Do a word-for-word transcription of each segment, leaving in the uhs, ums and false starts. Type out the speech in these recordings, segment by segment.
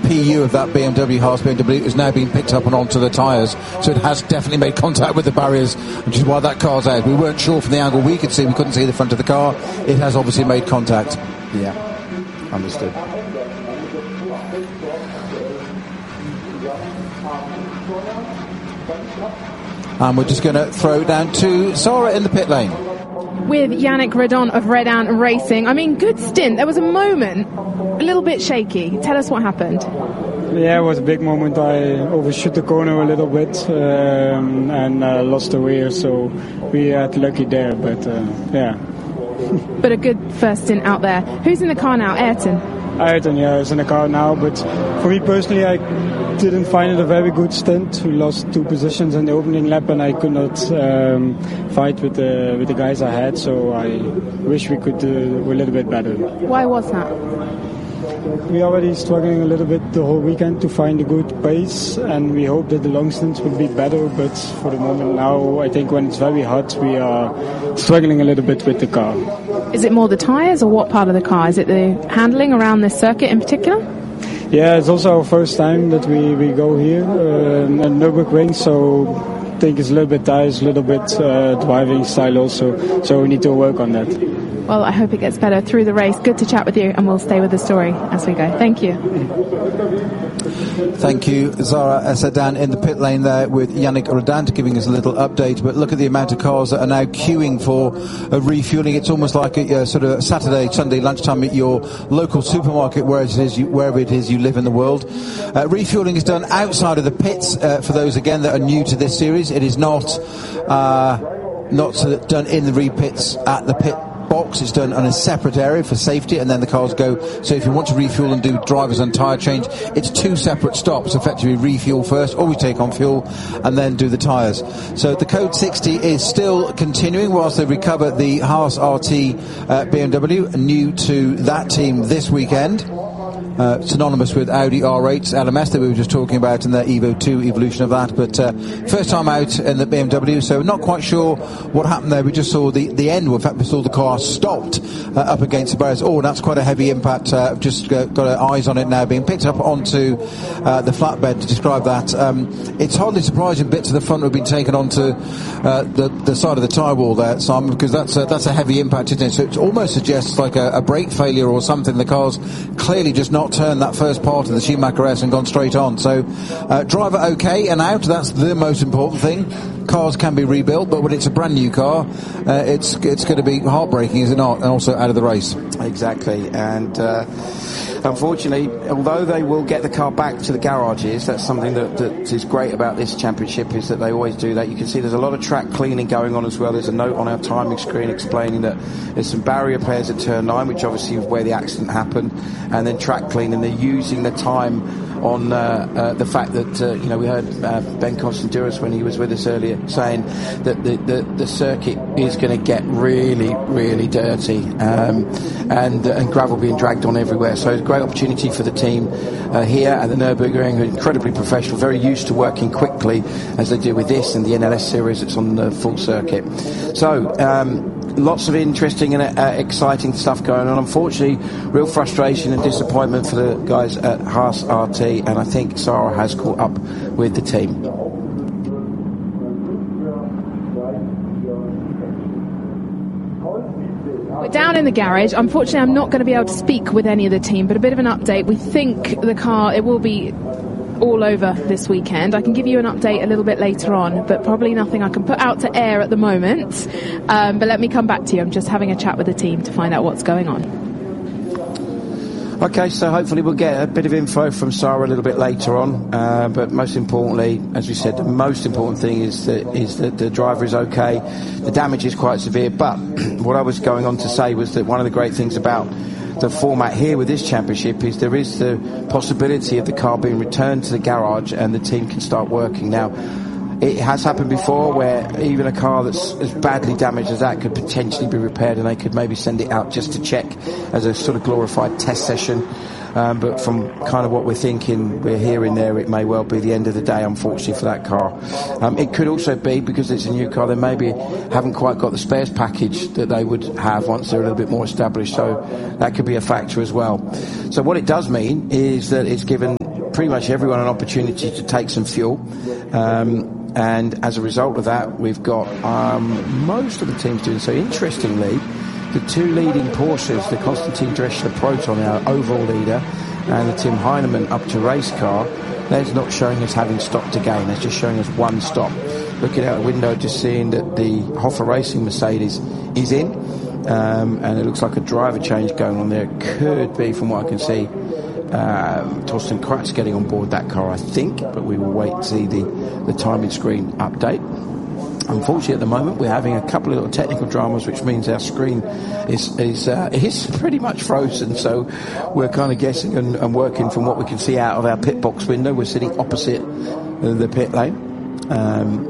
P U of that B M W, Haas B M W, is now being picked up and onto the tyres. So it has definitely made contact with the barriers, which is why that car's out. We weren't sure from the angle we could see. We couldn't see the front of the car. It has obviously made contact. Yeah, understood. And we're just going to throw down to Sarah in the pit lane. With Yannick Redon of Red Ant Racing. I mean, good stint. There was a moment, a little bit shaky. Tell us what happened. Yeah, it was a big moment. I overshot the corner a little bit um, and uh, lost the rear, so we had lucky there, but uh, yeah. But a good first stint out there. Who's in the car now? Ayrton? Ayrton, yeah, is in the car now, but for me personally, I didn't find it a very good stint. We lost two positions in the opening lap, and I could not um, fight with the with the guys I had. So I wish we could do a little bit better. Why was that? We already struggling a little bit the whole weekend to find a good pace, and we hope that the long stints will be better. But for the moment now, I think when it's very hot, we are struggling a little bit with the car. Is it more the tyres, or what part of the car? Is it the handling around this circuit in particular? Yeah, it's also our first time that we, we go here uh, at Nürburgring, so I think it's a little bit tires, a little bit uh, driving style also, so we need to work on that. Well, I hope it gets better through the race. Good to chat with you, and we'll stay with the story as we go. Thank you. Thank you, Zara Sedan in the pit lane there with Yannick Redant giving us a little update. But look at the amount of cars that are now queuing for uh, refueling. It's almost like a uh, sort of Saturday, Sunday lunchtime at your local supermarket, wherever it is you, wherever it is you live in the world. Uh, refueling is done outside of the pits. Uh, for those again that are new to this series, it is not uh, not done in the repits at the pit box. It's done on a separate area for safety, and then the cars go. So if you want to refuel and do drivers and tyre change, it's two separate stops. Effectively refuel first, always take on fuel, and then do the tyres. So the Code sixty is still continuing whilst they recover the Haas R T uh, B M W, new to that team this weekend. Uh, synonymous with Audi R eight L M S that we were just talking about in the Evo two evolution of that, but uh, first time out in the B M W, so not quite sure what happened there. We just saw the, the end, in fact we saw the car stopped uh, up against the barriers. Oh, that's quite a heavy impact. Uh, I've just uh, got uh, eyes on it now, being picked up onto uh, the flatbed to describe that. Um, it's hardly surprising bits of the front have been taken onto uh, the, the side of the tyre wall there, Simon, because that's a, that's a heavy impact, isn't it? So it almost suggests like a, a brake failure or something. The car's clearly just not turned that first part of the Schumacher S and gone straight on. So uh, driver okay and out, that's the most important thing. Cars can be rebuilt, but when it's a brand new car, uh, it's it's going to be heartbreaking, is it not? And also out of the race. Exactly. And uh, unfortunately, although they will get the car back to the garages, that's something that, that is great about this championship, is that they always do that. You can see there's a lot of track cleaning going on as well. There's a note on our timing screen explaining that there's some barrier pairs at turn nine, which obviously is where the accident happened, and then track cleaning. They're using the time on uh, uh, the fact that, uh, you know, we heard uh, Ben Constanduras when he was with us earlier saying that the, the, the circuit is going to get really, really dirty, um, and, uh, and gravel being dragged on everywhere. So it's a great opportunity for the team uh, here at the Nürburgring, who are incredibly professional, very used to working quickly as they do with this and the N L S series that's on the full circuit. So, um, lots of interesting and uh, exciting stuff going on. Unfortunately, real frustration and disappointment for the guys at Haas R T, and I think Sarah has caught up with the team. We're down in the garage. Unfortunately, I'm not going to be able to speak with any of the team, but a bit of an update. We think the car, it will be all over this weekend. I can give you an update a little bit later on, but probably nothing I can put out to air at the moment. Um, but let me come back to you. I'm just having a chat with the team to find out what's going on. Okay, so hopefully we'll get a bit of info from Sarah a little bit later on. Uh, but most importantly, as we said, the most important thing is that, is that the driver is okay. The damage is quite severe. But what I was going on to say was that one of the great things about the format here with this championship is there is the possibility of the car being returned to the garage and the team can start working. Now, it has happened before where even a car that's as badly damaged as that could potentially be repaired, and they could maybe send it out just to check as a sort of glorified test session. Um, but from kind of what we're thinking, we're hearing there, it may well be the end of the day, unfortunately, for that car. Um, it could also be, because it's a new car, they maybe haven't quite got the spares package that they would have once they're a little bit more established, so that could be a factor as well. So what it does mean is that it's given pretty much everyone an opportunity to take some fuel. Um, and as a result of that, we've got um, most of the teams doing so. Interestingly, the two leading Porsches, the Konstantin Drechsler Proton, our overall leader, and the Tim Heinemann up to race car, they're not showing us having stopped again. They're just showing us one stop. Looking out the window, just seeing that the Hoffa Racing Mercedes is in, um, and it looks like a driver change going on there. Could be, from what I can see, um, Torsten Kratz getting on board that car, I think, but we will wait to see the, the timing screen update. Unfortunately, at the moment, we're having a couple of little technical dramas, which means our screen is is, uh, is pretty much frozen. So we're kind of guessing and, and working from what we can see out of our pit box window. We're sitting opposite the pit lane. Um,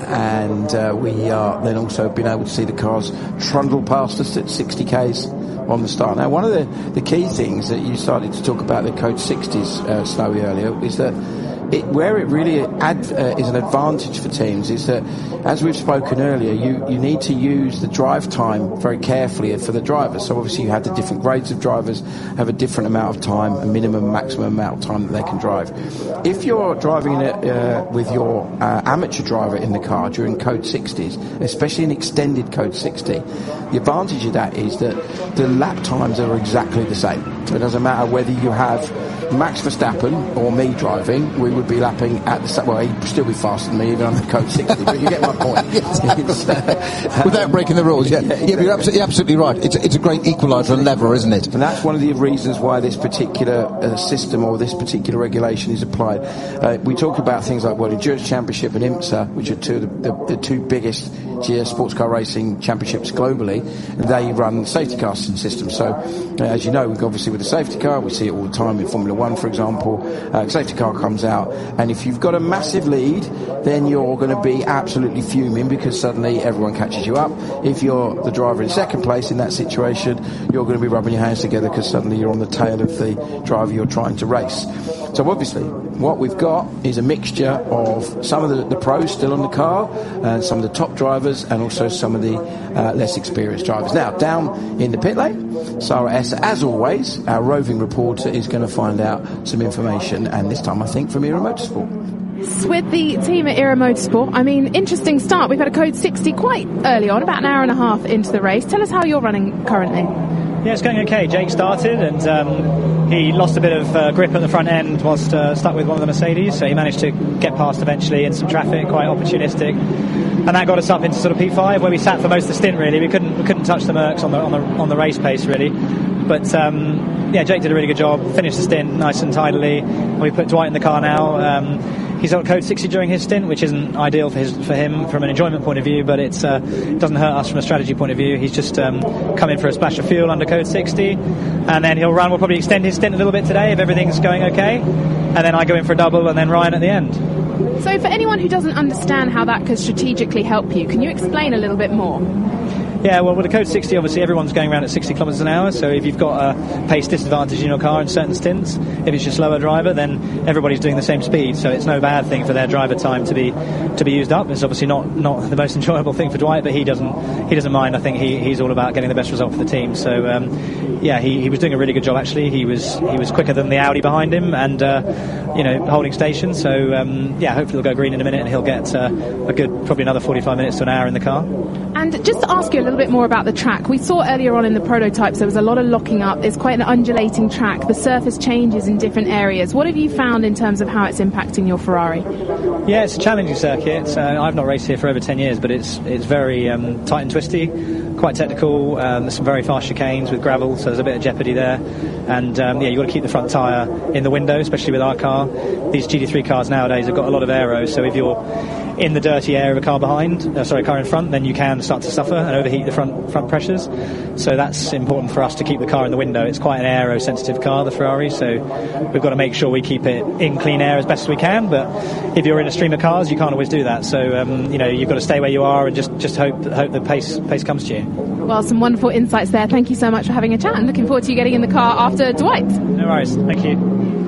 and uh, we are then also been able to see the cars trundle past us at sixty kays on the start. Now, one of the, the key things that you started to talk about the Code sixties, uh, Snowy, earlier, is that It, where it really ad, uh, is an advantage for teams is that, as we've spoken earlier, you, you need to use the drive time very carefully for the drivers. So obviously you have the different grades of drivers have a different amount of time, a minimum, maximum amount of time that they can drive. If you're driving it uh, with your uh, amateur driver in the car during Code sixties, especially in extended Code sixty, the advantage of that is that the lap times are exactly the same. So it doesn't matter whether you have Max Verstappen or me driving, we would be lapping at the same. Well, he'd still be faster than me even under Code sixty, but you get my point. Yes. uh, Without breaking the rules, yeah. Yeah, yeah, yeah, but you're absolutely, you're absolutely right. It's, it's a great equaliser and lever, isn't it? And that's one of the reasons why this particular uh, system or this particular regulation is applied. Uh, we talk about things like World Endurance Championship and IMSA, which are two of the, the, the two biggest G S sports car racing championships globally, and they run safety car systems. So, uh, as you know, obviously with the safety car, we see it all the time in Formula One, for example. Uh, safety car comes out, and if you've got a massive lead, then you're going to be absolutely fuming because suddenly everyone catches you up. If you're the driver in second place in that situation, you're going to be rubbing your hands together because suddenly you're on the tail of the driver you're trying to race. So obviously, what we've got is a mixture of some of the, the pros still on the car, and some of the top drivers, and also some of the uh, less experienced drivers. Now, down in the pit lane, Sarah S, as always, our roving reporter, is going to find out some information, and this time I think from Era Motorsport. With the team at Era Motorsport, I mean, interesting start. We've had a Code sixty quite early on, about an hour and a half into the race. Tell us how you're running currently. Yeah, it's going okay. Jake started and um, he lost a bit of uh, grip at the front end whilst uh, stuck with one of the Mercedes, so he managed to get past eventually in some traffic, quite opportunistic, and that got us up into sort of P five, where we sat for most of the stint. Really, we couldn't we couldn't touch the Mercs on the on the on the race pace really, but um, yeah, Jake did a really good job, finished the stint nice and tidily, and we put Dwight in the car now. Um, He's on Code sixty during his stint, which isn't ideal for his for him from an enjoyment point of view, but it's, uh, it doesn't hurt us from a strategy point of view. He's just um, come in for a splash of fuel under Code sixty, and then he'll run. We'll probably extend his stint a little bit today if everything's going okay, and then I go in for a double, and then Ryan at the end. So for anyone who doesn't understand how that could strategically help you, can you explain a little bit more? Yeah, well, with the Code sixty, obviously everyone's going around at sixty kilometres an hour, so if you've got a pace disadvantage in your car in certain stints, if it's your slower driver, then everybody's doing the same speed, so it's no bad thing for their driver time to be to be used up. It's obviously not, not the most enjoyable thing for Dwight, but he doesn't he doesn't mind. I think he, he's all about getting the best result for the team. So um, yeah, he, he was doing a really good job actually. He was he was quicker than the Audi behind him, and uh, you know, holding station. So um, yeah, hopefully he'll go green in a minute, and he'll get uh, a good probably another forty-five minutes to an hour in the car. And just to ask you a little bit more about the track, we saw earlier on in the prototypes there was a lot of locking up. It's quite an undulating track. The surface changes in different areas. What have you found in terms of how it's impacting your Ferrari? Yeah, it's a challenging circuit. Uh, I've not raced here for over ten years, but it's it's very um, tight and twisty, quite technical. Um, there's some very fast chicanes with gravel, so there's a bit of jeopardy there. And um, yeah, you've got to keep the front tyre in the window, especially with our car. These G T three cars nowadays have got a lot of aero, so if you're in the dirty air of a car behind, uh, sorry, car in front, then you can start to suffer and overheat the front front pressures. So that's important for us to keep the car in the window. It's quite an aero-sensitive car, the Ferrari, so we've got to make sure we keep it in clean air as best as we can. But if you're in a stream of cars, you can't always do that. So um, you know, you've got to stay where you are and just just hope hope the pace pace comes to you. Well, some wonderful insights there. Thank you so much for having a chat, and looking forward to you getting in the car after Dwight. No worries. Thank you.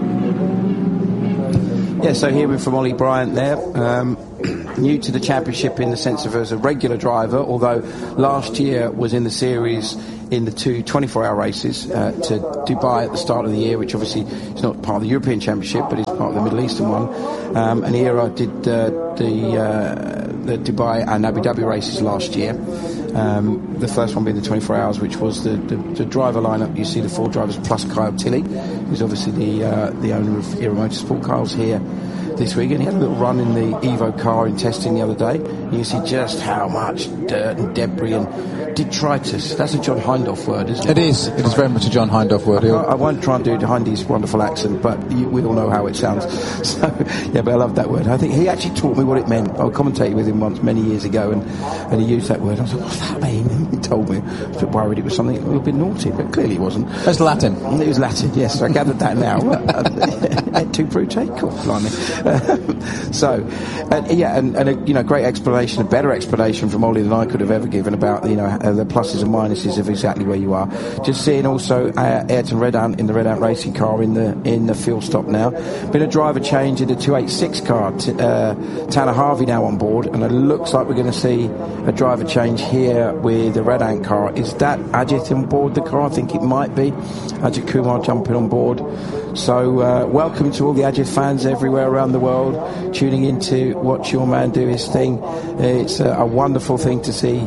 Yeah, so hearing from Ollie Bryant there, um, new to the championship in the sense of as a regular driver, although last year was in the series in the two twenty-four hour races uh, to Dubai at the start of the year, which obviously is not part of the European Championship, but is part of the Middle Eastern one. Um, and Ira did uh, the, uh, the Dubai and Abu Dhabi races last year. Um, the first one being the twenty-four hours, which was the, the, the driver lineup. You see the four drivers plus Kyle Tilley, who's obviously the uh, the owner of Ira Motorsport. Kyle's here this week, and he had a little run in the Evo car in testing the other day. You see just how much dirt and debris and detritus. That's a John Hindhaugh word, isn't it? It is. It is very much a John Hindhaugh word. I, I won't try and do Hindy's wonderful accent, but you, we all know how it sounds. So, yeah, but I love that word. I think he actually taught me what it meant. I commentated with him once many years ago, and, and he used that word. I was like, what's that mean? And he told me. I was a bit worried it was something a little bit naughty, but clearly it wasn't. That's Latin. It was Latin, yes. I gathered that now. Et tu, Brute? Cool, blimey. So, uh, yeah, and, and a you know great explanation, a better explanation from Ollie than I could have ever given about you know uh, the pluses and minuses of exactly where you are. Just seeing also uh, Ayrton Redant in the Redant racing car in the in the fuel stop now. Been a driver change in the two eighty-six car. T- uh, Tanner Harvey now on board, and it looks like we're going to see a driver change here with the Redant car. Is that Ajit on board the car? I think it might be. Ajit Kumar jumping on board. So uh, welcome to all the Ajit fans everywhere around the world tuning in to watch your man do his thing. It's a, a wonderful thing to see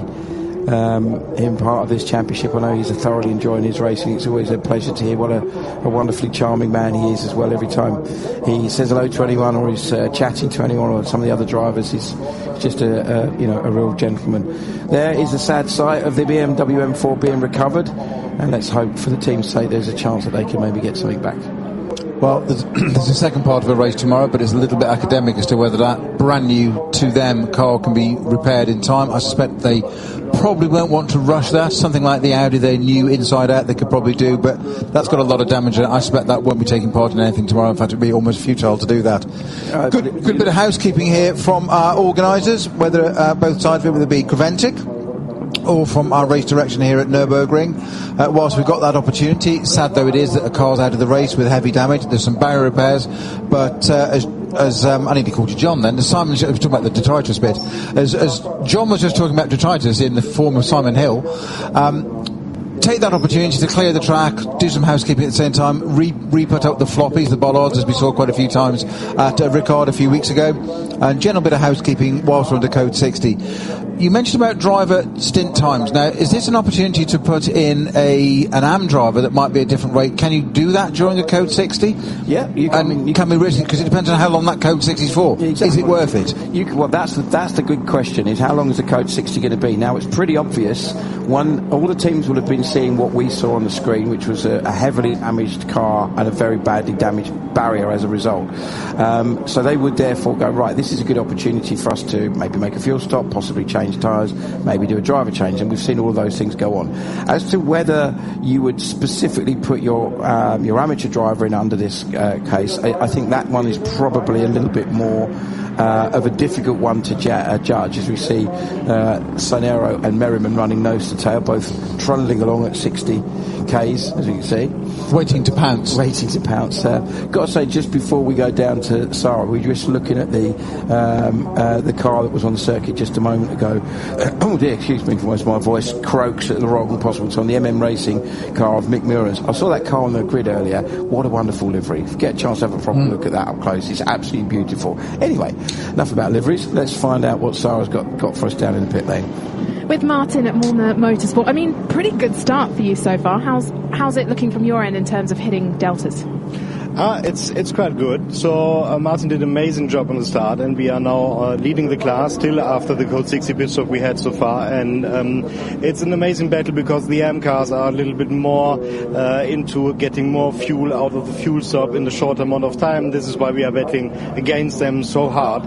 um, him part of this championship. I know he's thoroughly enjoying his racing. It's always a pleasure to hear what a, a wonderfully charming man he is as well. Every time he says hello to anyone or he's uh, chatting to anyone or some of the other drivers, he's just a, a you know a real gentleman. There is a sad sight of the B M W M four being recovered, and let's hope for the team's sake there's a chance that they can maybe get something back. Well, there's, there's a second part of a race tomorrow, but it's a little bit academic as to whether that brand new to them car can be repaired in time. I suspect they probably won't want to rush that. Something like the Audi they knew inside out they could probably do, but that's got a lot of damage in it. I suspect that won't be taking part in anything tomorrow. In fact, it would be almost futile to do that. Uh, good, good bit of housekeeping here from our organisers, whether uh, both sides of it, whether it be Creventic or from our race direction here at Nürburgring. Uh, whilst we've got that opportunity, sad though it is that a car's out of the race with heavy damage. There's some barrier repairs, but uh, as, as um, I nearly called you John then, as Simon was talking about the detritus bit, as, as John was just talking about detritus in the form of Simon Hill, um, take that opportunity to clear the track, do some housekeeping at the same time, re, re-put up the floppies, the bollards, as we saw quite a few times at uh, Ricard a few weeks ago, and general bit of housekeeping whilst we're under code sixty. You mentioned about driver stint times. Now, is this an opportunity to put in a an A M driver that might be a different rate? Can you do that during a code sixty? Yeah, you can. And I mean, you can we risk it? Because it depends on how long that code sixty is for. Yeah, exactly. Is it worth it? You can, well, that's the, that's the good question, is how long is the code sixty going to be? Now, it's pretty obvious. One, all the teams will have been seeing what we saw on the screen, which was a, a heavily damaged car and a very badly damaged barrier as a result. Um, so they would therefore go, right, this is a good opportunity for us to maybe make a fuel stop, possibly change tyres, maybe do a driver change, and we've seen all of those things go on. As to whether you would specifically put your um, your amateur driver in under this uh, case, I, I think that one is probably a little bit more uh, of a difficult one to ju- uh, judge, as we see uh, Sanero and Merriman running nose to tail, both trundling along at sixty kays, as you can see. Waiting to pounce. Waiting to pounce. Uh, got to say, just before we go down to Sarah, we were just looking at the um, uh, the car that was on the circuit just a moment ago. Oh dear, excuse me for my voice croaks at the wrong possible time. The M M Racing car of Mick Muirens. I saw that car on the grid earlier. What a wonderful livery. If you get a chance to have a proper mm. look at that up close, it's absolutely beautiful. Anyway, enough about liveries. Let's find out what Sarah's got, got for us down in the pit lane. With Martin at Malmö Motorsport, I mean, pretty good start for you so far. How's how's it looking from your end in terms of hitting deltas? Uh, it's it's quite good. So uh, Martin did an amazing job on the start, and we are now uh, leading the class still after the code sixty pit stop we had so far. And um, it's an amazing battle because the A M cars are a little bit more uh, into getting more fuel out of the fuel stop in the short amount of time. This is why we are battling against them so hard.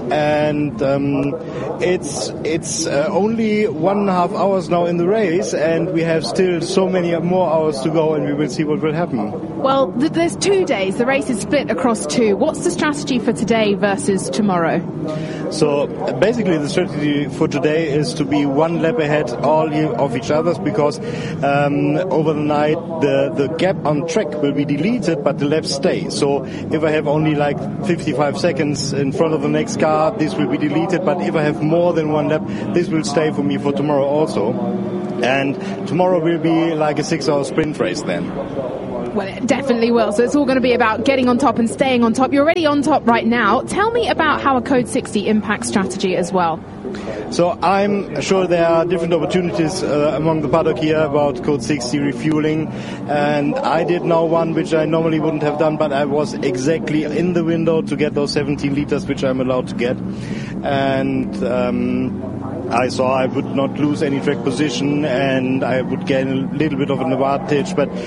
And um, it's it's uh, only one and a half hours now in the race, and we have still so many more hours to go, and we will see what will happen. Well, th- there's two days. The race is split across two. What's the strategy for today versus tomorrow? So basically the strategy for today is to be one lap ahead all of each other's, because um, over the night the, the gap on track will be deleted, but the laps stay. So if I have only like fifty-five seconds in front of the next car, this will be deleted, but if I have more than one lap, this will stay for me for tomorrow also. And tomorrow will be like a six-hour sprint race then. Well, it definitely will. So it's all going to be about getting on top and staying on top. You're already on top right now. Tell me about how a Code sixty impacts strategy as well. So I'm sure there are different opportunities uh, among the paddock here about Code sixty refueling, and I did now one which I normally wouldn't have done, but I was exactly in the window to get those seventeen liters which I'm allowed to get, and um, I saw I would not lose any track position and I would gain a little bit of an advantage, but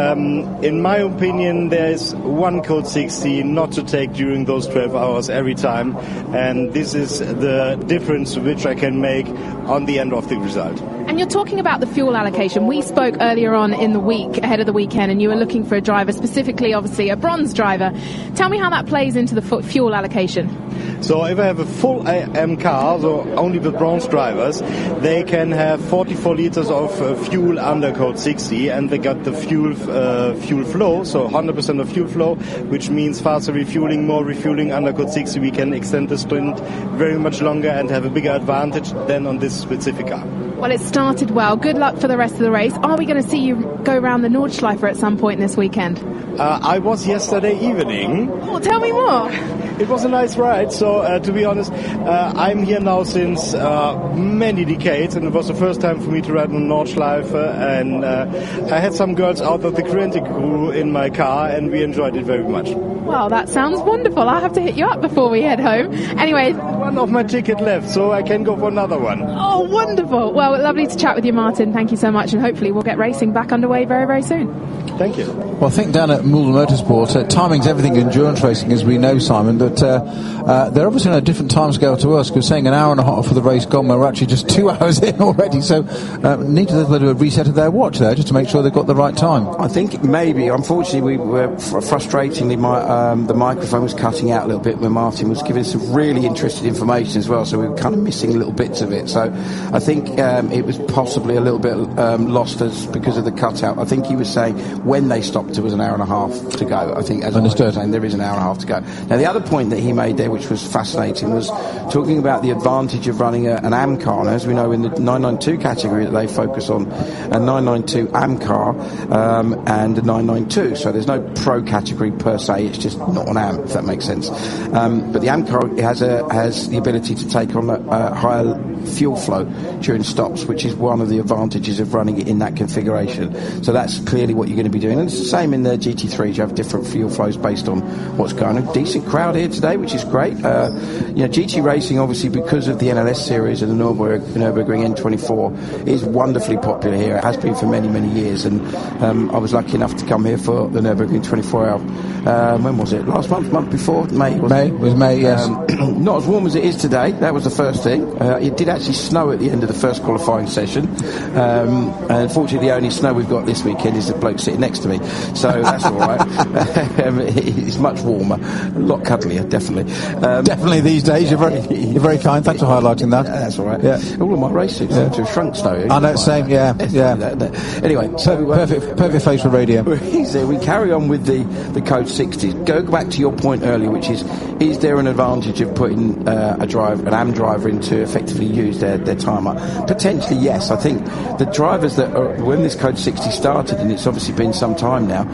um, in my opinion there is one Code sixty not to take during those twelve hours every time, and this is the difference which I can make on the end of the result. And you're talking about the fuel allocation. We spoke earlier on in the week, ahead of the weekend, and you were looking for a driver, specifically, obviously, a bronze driver. Tell me how that plays into the fuel allocation. So if I have a full A M car, so only the bronze drivers, they can have forty-four liters of uh, fuel under Code sixty, and they got the fuel uh, fuel flow, so one hundred percent of fuel flow, which means faster refueling, more refueling under Code sixty. We can extend the sprint very much longer and have a bigger advantage than on this specific car. Well, it started well. Good luck for the rest of the race. Are we going to see you go around the Nordschleife at some point this weekend? Uh, I was yesterday evening. Oh, tell me more. It was a nice ride. So, uh, to be honest, uh, I'm here now since uh, many decades, and it was the first time for me to ride on Nordschleife. And uh, I had some girls out of the Crerentic crew in my car, and we enjoyed it very much. Well, that sounds wonderful. I'll have to hit you up before we head home. Anyway, one of my ticket left, so I can go for another one. Oh, wonderful. Well, lovely to chat with you, Martin. Thank you so much, and hopefully we'll get racing back underway very, very soon. Thank you. Well, I think down at Müller Motorsport, uh, timing's everything in endurance racing, as we know, Simon, but uh, uh, they're obviously on a different timescale to us, because saying an hour and a half for the race gone, we're actually just two hours in already, so uh, need a little bit of a reset of their watch there, just to make sure they've got the right time. I think maybe, unfortunately, we were fr- frustratingly, my, um, the microphone was cutting out a little bit when Martin was giving some really interesting information as well, so we were kind of missing little bits of it. So I think um, it was possibly a little bit um, lost as because of the cutout. I think he was saying when they stopped, it was an hour and a half to go. I think, as Understood. I was saying, there is an hour and a half to go. Now, the other point that he made there, which was fascinating, was talking about the advantage of running a, an A M car. Now, as we know, in the nine ninety-two category that they focus on, a nine ninety-two A M car um, and a nine ninety-two. So there's no pro category per se. It's just not an A M, if that makes sense. Um, but the A M car has a, has the ability to take on a, a higher fuel flow during stops, which is one of the advantages of running it in that configuration. So that's clearly what you're going to be doing. And it's the same in the G T threes. You have different fuel flows based on what's going on. Decent crowd here today, which is great. Uh, you know, G T racing, obviously, because of the N L S series and the Nürburg, Nürburgring N twenty-four, is wonderfully popular here. It has been for many, many years. And um, I was lucky enough to come here for the Nürburgring twenty-four hour. Um, when was it? Last month? Month before? May? May. It was May, yes. Um, not as warm as it is today. That was the first thing. Uh, it did actually snow at the end of the first qualifying session. Um, and unfortunately, the only snow we've got this weekend is the bloke sitting next to me. So that's all right. um, it's much warmer. A lot cuddlier, definitely. Um, Definitely these days. You're very, you're very kind. Thanks for highlighting that. Yeah, that's all right. Yeah. All of my race suits Yeah. seem to have shrunk snow. I know, same, yeah, yeah. Anyway, so uh, Perfect, perfect face for radio. we carry on with the, the Code sixties. Go back to your point earlier, which is, is there an advantage of putting uh, a driver, an A M driver in to effectively use their, their time up? Potentially, yes. I think the drivers that are, when this Code sixty started, and it's obviously been some time now,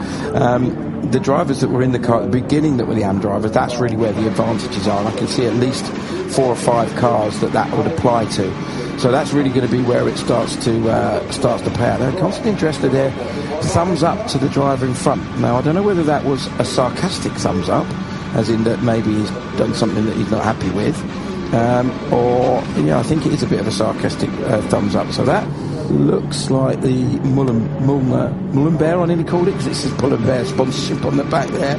um, the drivers that were in the car at the beginning that were the A M drivers, that's really where the advantages are. And I can see at least four or five cars that that would apply to. So that's really going to be where it starts to uh, starts to pay out. They're constantly interested there. Thumbs up to the driver in front. Now, I don't know whether that was a sarcastic thumbs up, as in that maybe he's done something that he's not happy with, um, or, you know, I think it is a bit of a sarcastic uh, thumbs up. So that looks like the Mullen, Mullen, Mullen Bear, I nearly called it, because it says Mullen Bear sponsorship on the back there.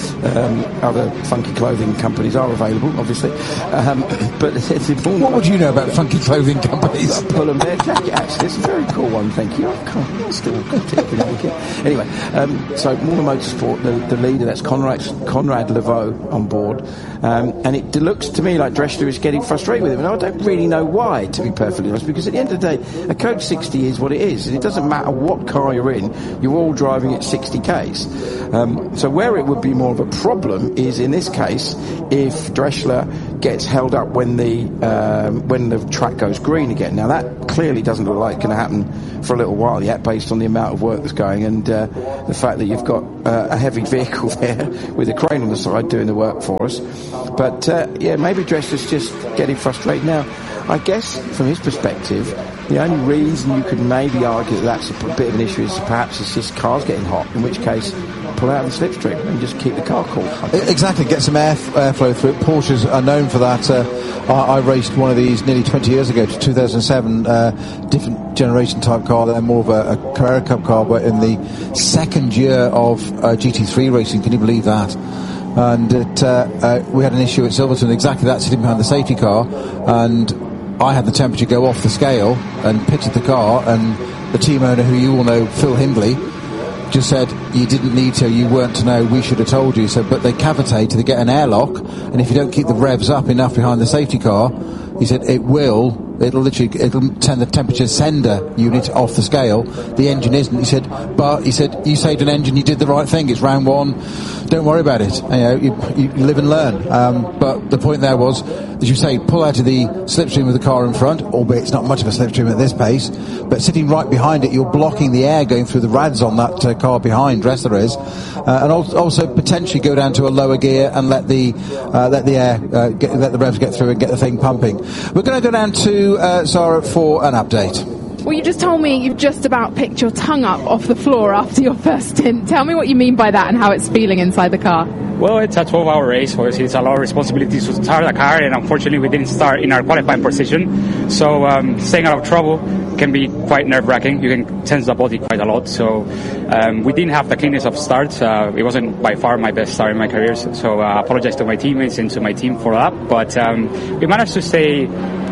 Um, other funky clothing companies are available, obviously. Um, but it's important. What would you know about funky clothing companies? Pull and Bear jacket, actually. It's a very cool one, thank you. I can't, I still got it. You know, anyway, um, so Müller Motorsport, the, the leader, that's Conrad, Conrad Levaux on board. Um, and it looks to me like Dressler is getting frustrated with him. And I don't really know why, to be perfectly honest, because at the end of the day, a Code sixty is what it is. And it doesn't matter what car you're in, you're all driving at sixty kays. Um, so where it would be more of a problem is, in this case, if Dressler gets held up when the um, when the track goes green again. Now that clearly doesn't look like it's going to happen for a little while yet, based on the amount of work that's going and uh, the fact that you've got uh, a heavy vehicle there with a crane on the side doing the work for us. But uh, yeah, maybe Dressler's just getting frustrated now. I guess from his perspective, the only reason you could maybe argue that that's a bit of an issue is perhaps it's just cars getting hot, in which case pull out of the slipstream and just keep the car cool. Exactly, get some air airflow through it. Porsches are known for that. Uh, I, I raced one of these nearly twenty years ago, to two thousand seven, uh, different generation type car. They're more of a, a Carrera Cup car, but in the second year of uh, G T three racing, can you believe that? And it, uh, uh, we had an issue at Silverstone, exactly that, sitting behind the safety car, and I had the temperature go off the scale and pitted the car, and the team owner, who you all know, Phil Hindley, just said, you didn't need to, you weren't to know, we should have told you. So, but they cavitate, they get an airlock, and if you don't keep the revs up enough behind the safety car, he said it will, it'll literally, it'll turn the temperature sender unit off the scale. The engine isn't. He said, but he said, you saved an engine, you did the right thing. It's round one. Don't worry about it. You know, you, you live and learn. Um, but the point there was, as you say, pull out of the slipstream with the car in front, albeit it's not much of a slipstream at this pace, but sitting right behind it, you're blocking the air going through the rads on that uh, car behind, Dressler is, uh, and al- also potentially go down to a lower gear and let the uh, let the air uh, get, let the revs get through and get the thing pumping. We're going to go down to uh, Sarah for an update. Well, you just told me you've just about picked your tongue up off the floor after your first stint. Tell me what you mean by that and how it's feeling inside the car. Well, it's a twelve-hour race, obviously it's a lot of responsibility to start the car, and unfortunately we didn't start in our qualifying position, so um, staying out of trouble can be quite nerve-wracking. You can tense the body quite a lot, so um, we didn't have the cleanest of starts. Uh, it wasn't by far my best start in my career, so uh, I apologize to my teammates and to my team for that, but um, we managed to stay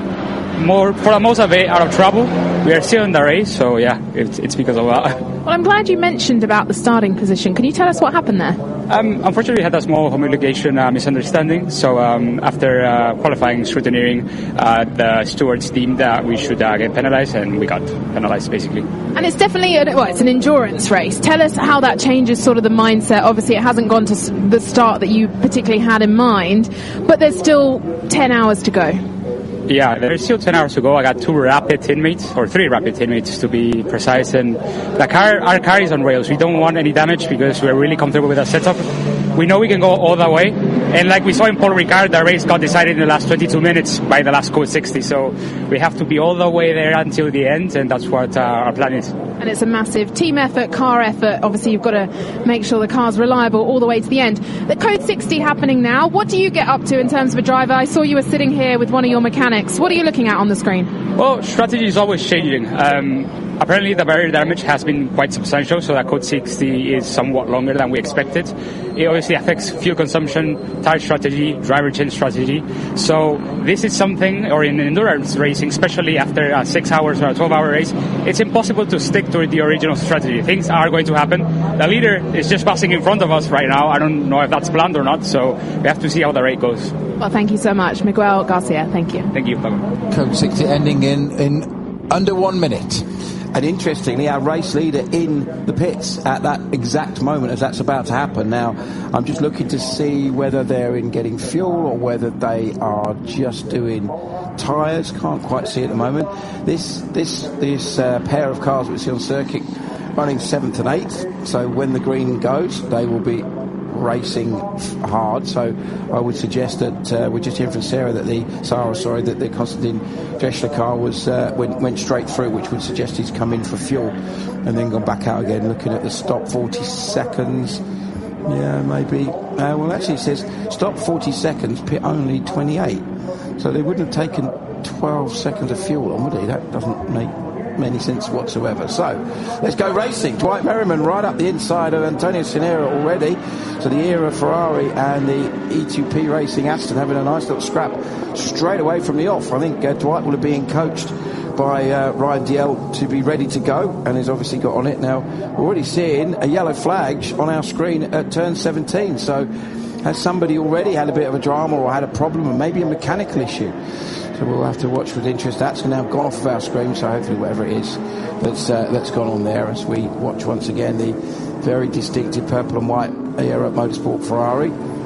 more, for the most of it, out of trouble. We are still in the race, so yeah, it's, it's because of that. Well, I'm glad you mentioned about the starting position. Can you tell us what happened there? Um, unfortunately, we had a small homologation uh, misunderstanding. So um, after uh, qualifying, scrutineering, uh, the stewards deemed that we should uh, get penalised, and we got penalised basically. And it's definitely a, well, it's an endurance race. Tell us how that changes sort of the mindset. Obviously, it hasn't gone to the start that you particularly had in mind, but there's still ten hours to go. Yeah, there's still ten hours to go. I got two rapid teammates, or three rapid teammates to be precise, and the car, our car is on rails. We don't want any damage because we're really comfortable with our setup. We know we can go all the way, and like we saw in Paul Ricard, the race got decided in the last twenty-two minutes by the last code sixty, so we have to be all the way there until the end, and that's what uh, our plan is. And it's a massive team effort, car effort. Obviously, you've got to make sure the car's reliable all the way to the end. The Code sixty happening now. What do you get up to in terms of a driver? I saw you were sitting here with one of your mechanics. What are you looking at on the screen? Well, strategy is always changing. Um, apparently, the barrier damage has been quite substantial, so that Code sixty is somewhat longer than we expected. It obviously affects fuel consumption, tire strategy, driver change strategy. So this is something, or in endurance racing, especially after a six hours or a twelve-hour race, it's impossible to stick to the original strategy. Things are going to happen. The leader is just passing in front of us right now. I don't know if that's planned or not, so we have to see how the race goes. Well, thank you so much, Miguel Garcia. Thank you. Thank you. Bye-bye. Code sixty ending in, in under one minute. And interestingly, our race leader in the pits at that exact moment as that's about to happen. Now, I'm just looking to see whether they're in getting fuel or whether they are just doing tyres. Can't quite see at the moment. This this this uh, pair of cars we see on circuit running seventh and eighth. So when the green goes, they will be racing hard. So I would suggest that uh, we're just hearing from Sarah that the Sarah, sorry, that the Konstantin Dressler car was uh, went, went straight through, which would suggest he's come in for fuel and then gone back out again. Looking at the stop, forty seconds. Yeah, maybe. Uh, well, actually, it says stop forty seconds, pit only twenty-eight. So they wouldn't have taken twelve seconds of fuel on, would they? That doesn't make any sense whatsoever. So let's go racing. Dwight Merriman right up the inside of Antonio Sinera already. So the era Ferrari and the E two P Racing Aston having a nice little scrap straight away from the off. I think uh, Dwight will have been coached by uh, Ryan Diel to be ready to go, and has obviously got on it now. We're already seeing a yellow flag on our screen at turn seventeen. So has somebody already had a bit of a drama or had a problem, or maybe a mechanical issue? So we'll have to watch with interest. That's now gone off of our screen, so hopefully whatever it is that's, uh, that's gone on there as we watch once again the very distinctive purple and white Aero Motorsport Ferrari.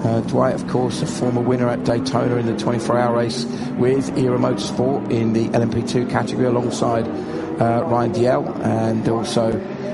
Uh, Dwight, of course, a former winner at Daytona in the twenty-four hour race with Era Motorsport in the L M P two category alongside uh, Ryan Diel and also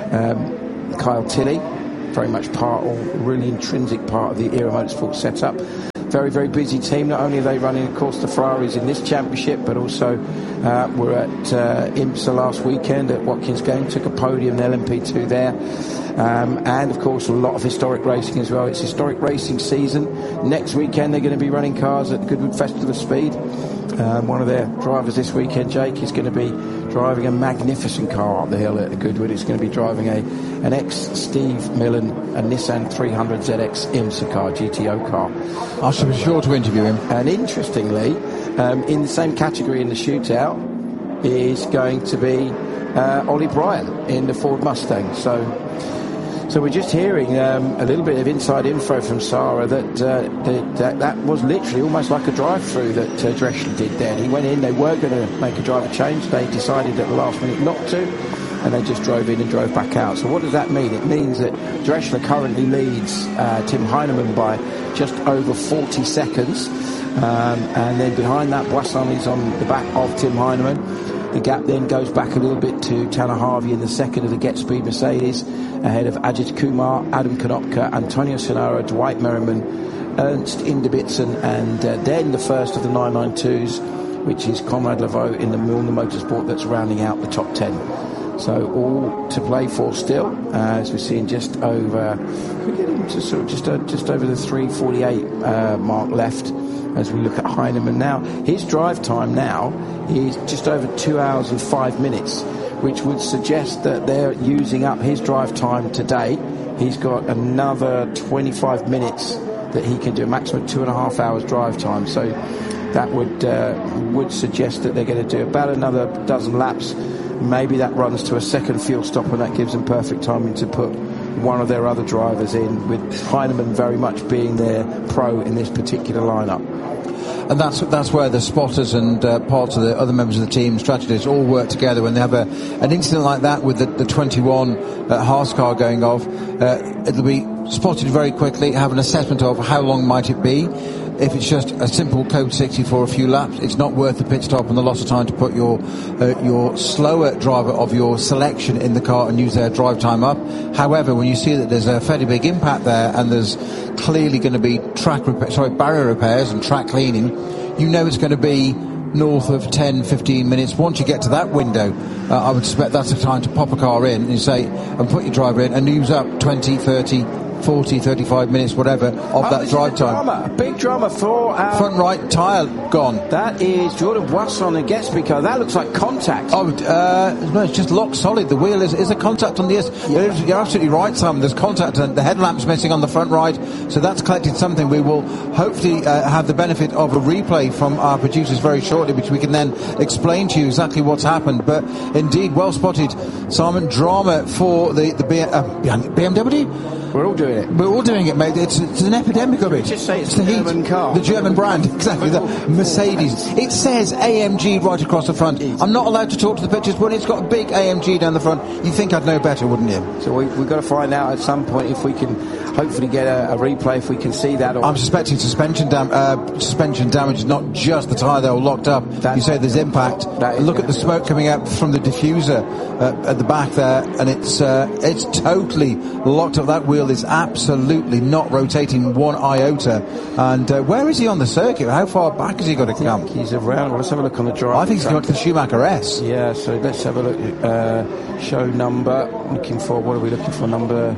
um, Kyle Tilley. Very much part, or really intrinsic part of the Era Motorsport setup. Very, very busy team. Not only are they running, of course, the Ferraris in this championship, but also uh, we're at uh, IMSA last weekend at Watkins Glen, took a podium in L M P two there. Um, and, of course, a lot of historic racing as well. It's historic racing season. Next weekend, they're going to be running cars at Goodwood Festival of Speed. Um, one of their drivers this weekend, Jake, is going to be driving a magnificent car up the hill at Goodwood. It's going to be driving a an ex-Steve Millen, a Nissan three hundred Z X IMSA car, G T O car. I shall be sure to interview him. And interestingly, um, in the same category in the shootout is going to be uh, Ollie Bryan in the Ford Mustang. So... So we're just hearing um, a little bit of inside info from Sarah that, uh, that, that that was literally almost like a drive-through that uh, Drechsler did there. He went in, they were going to make a driver change. They decided at the last minute not to, and they just drove in and drove back out. So what does that mean? It means that Drechsler currently leads uh, Tim Heinemann by just over forty seconds. Um, and then behind that, Boisson is on the back of Tim Heinemann. The gap then goes back a little bit to Tanner Harvey in the second of the Get Speed Mercedes, ahead of Ajit Kumar, Adam Konopka, Antonio Sonaro, Dwight Merriman, Ernst Inderbitzen, and uh, then the first of the nine ninety-twos, which is Conrad Laveau in the Milner Motorsport, that's rounding out the top ten. So all to play for still, uh, as we're seeing just over, we're getting to sort of just uh, just over the three forty-eight uh, mark left. As we look at Heinemann now, his drive time now is just over two hours and five minutes, which would suggest that they're using up his drive time today. He's got another twenty-five minutes that he can do, a maximum two and a half hours drive time. So that would uh, would suggest that they're going to do about another dozen laps. Maybe that runs to a second fuel stop, and that gives them perfect timing to put one of their other drivers in, with Heinemann very much being their pro in this particular lineup. And that's that's where the spotters and uh, parts of the other members of the team, strategists, all work together. When they have a, an incident like that with the, the twenty-one uh, Haas car going off, uh, it'll be spotted very quickly, have an assessment of how long might it be. If it's just a simple code sixty for a few laps, it's not worth the pit stop and the loss of time to put your uh, your slower driver of your selection in the car and use their drive time up. However, when you see that there's a fairly big impact there and there's clearly going to be track repair, sorry, barrier repairs and track cleaning, you know it's going to be north of ten, fifteen minutes. Once you get to that window, uh, I would suspect that's the time to pop a car in and say, and put your driver in and use up twenty, thirty, forty, thirty-five minutes, whatever, of oh, that drive time. Drama, a big drama for our... Front right tyre gone. That is Jordan Boisson and Gatsby car. That looks like contact. Oh, uh, no, it's just locked solid. The wheel is, is a contact on the... Yeah. You're absolutely right, Simon. There's contact, and the headlamp's missing on the front right, so that's collected something. We will hopefully uh, have the benefit of a replay from our producers very shortly, which we can then explain to you exactly what's happened. But indeed, well spotted, Simon. Drama for the, the B- uh, B M W? We're all doing it. We're all doing it, mate. It's, it's an epidemic of it. Just say it's, it's the the German heat, car. The German brand, exactly. The Mercedes. It says A M G right across the front. I'm not allowed to talk to the pictures when it's got a big A M G down the front. You'd think I'd know better, wouldn't you? So we, we've got to find out at some point if we can hopefully get a, a replay, if we can see that. Or I'm suspecting suspension dam- uh, suspension damage, not just the tyre they're all locked up. That, you say there's impact. Look at the smoke coming out from the diffuser uh, at the back there, and it's uh, it's totally locked up. That wheel is absolutely not rotating one iota. And uh, where is he on the circuit? How far back has he got to come? He's around. Well, let's have a look on the drive. I think he's going to the Schumacher S. Yeah, so let's have a look. Uh, show number. Looking for, what are we looking for? Number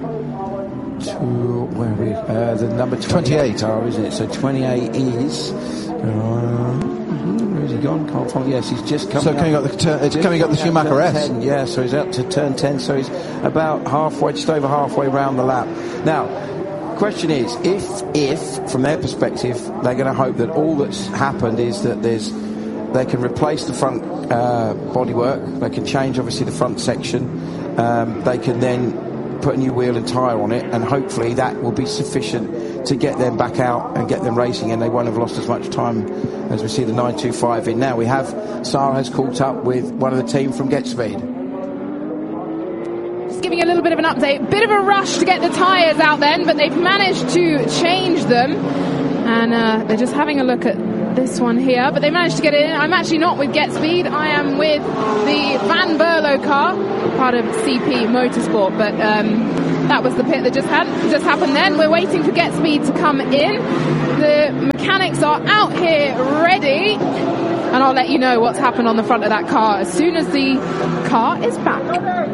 two. Where are we? Uh, the number twenty-eight, are, isn't it? So twenty-eight is. Uh, where's he gone? Can't find. Yes, he's just coming. So coming up, up the turn, it's coming up the Schumacher S. ten, yeah, so he's out to turn ten. So he's about halfway, just over halfway round the lap. Now, question is, if if from their perspective they're going to hope that all that's happened is that there's they can replace the front uh, bodywork, they can change obviously the front section, um, they can then put a new wheel and tyre on it, and hopefully that will be sufficient to get them back out and get them racing, and they won't have lost as much time as we see the nine two five in. Now we have Sarah has caught up with one of the team from Get Speed. Just give giving you a little bit of an update. Bit of a rush to get the tyres out then, but they've managed to change them. And uh, they're just having a look at this one here, but they managed to get it in. I'm actually not with GetSpeed. I am with the Van Berlo car, part of C P Motorsport, but um, that was the pit that just had just happened then. We're waiting for GetSpeed to come in. The mechanics are out here ready, and I'll let you know what's happened on the front of that car as soon as the car is back.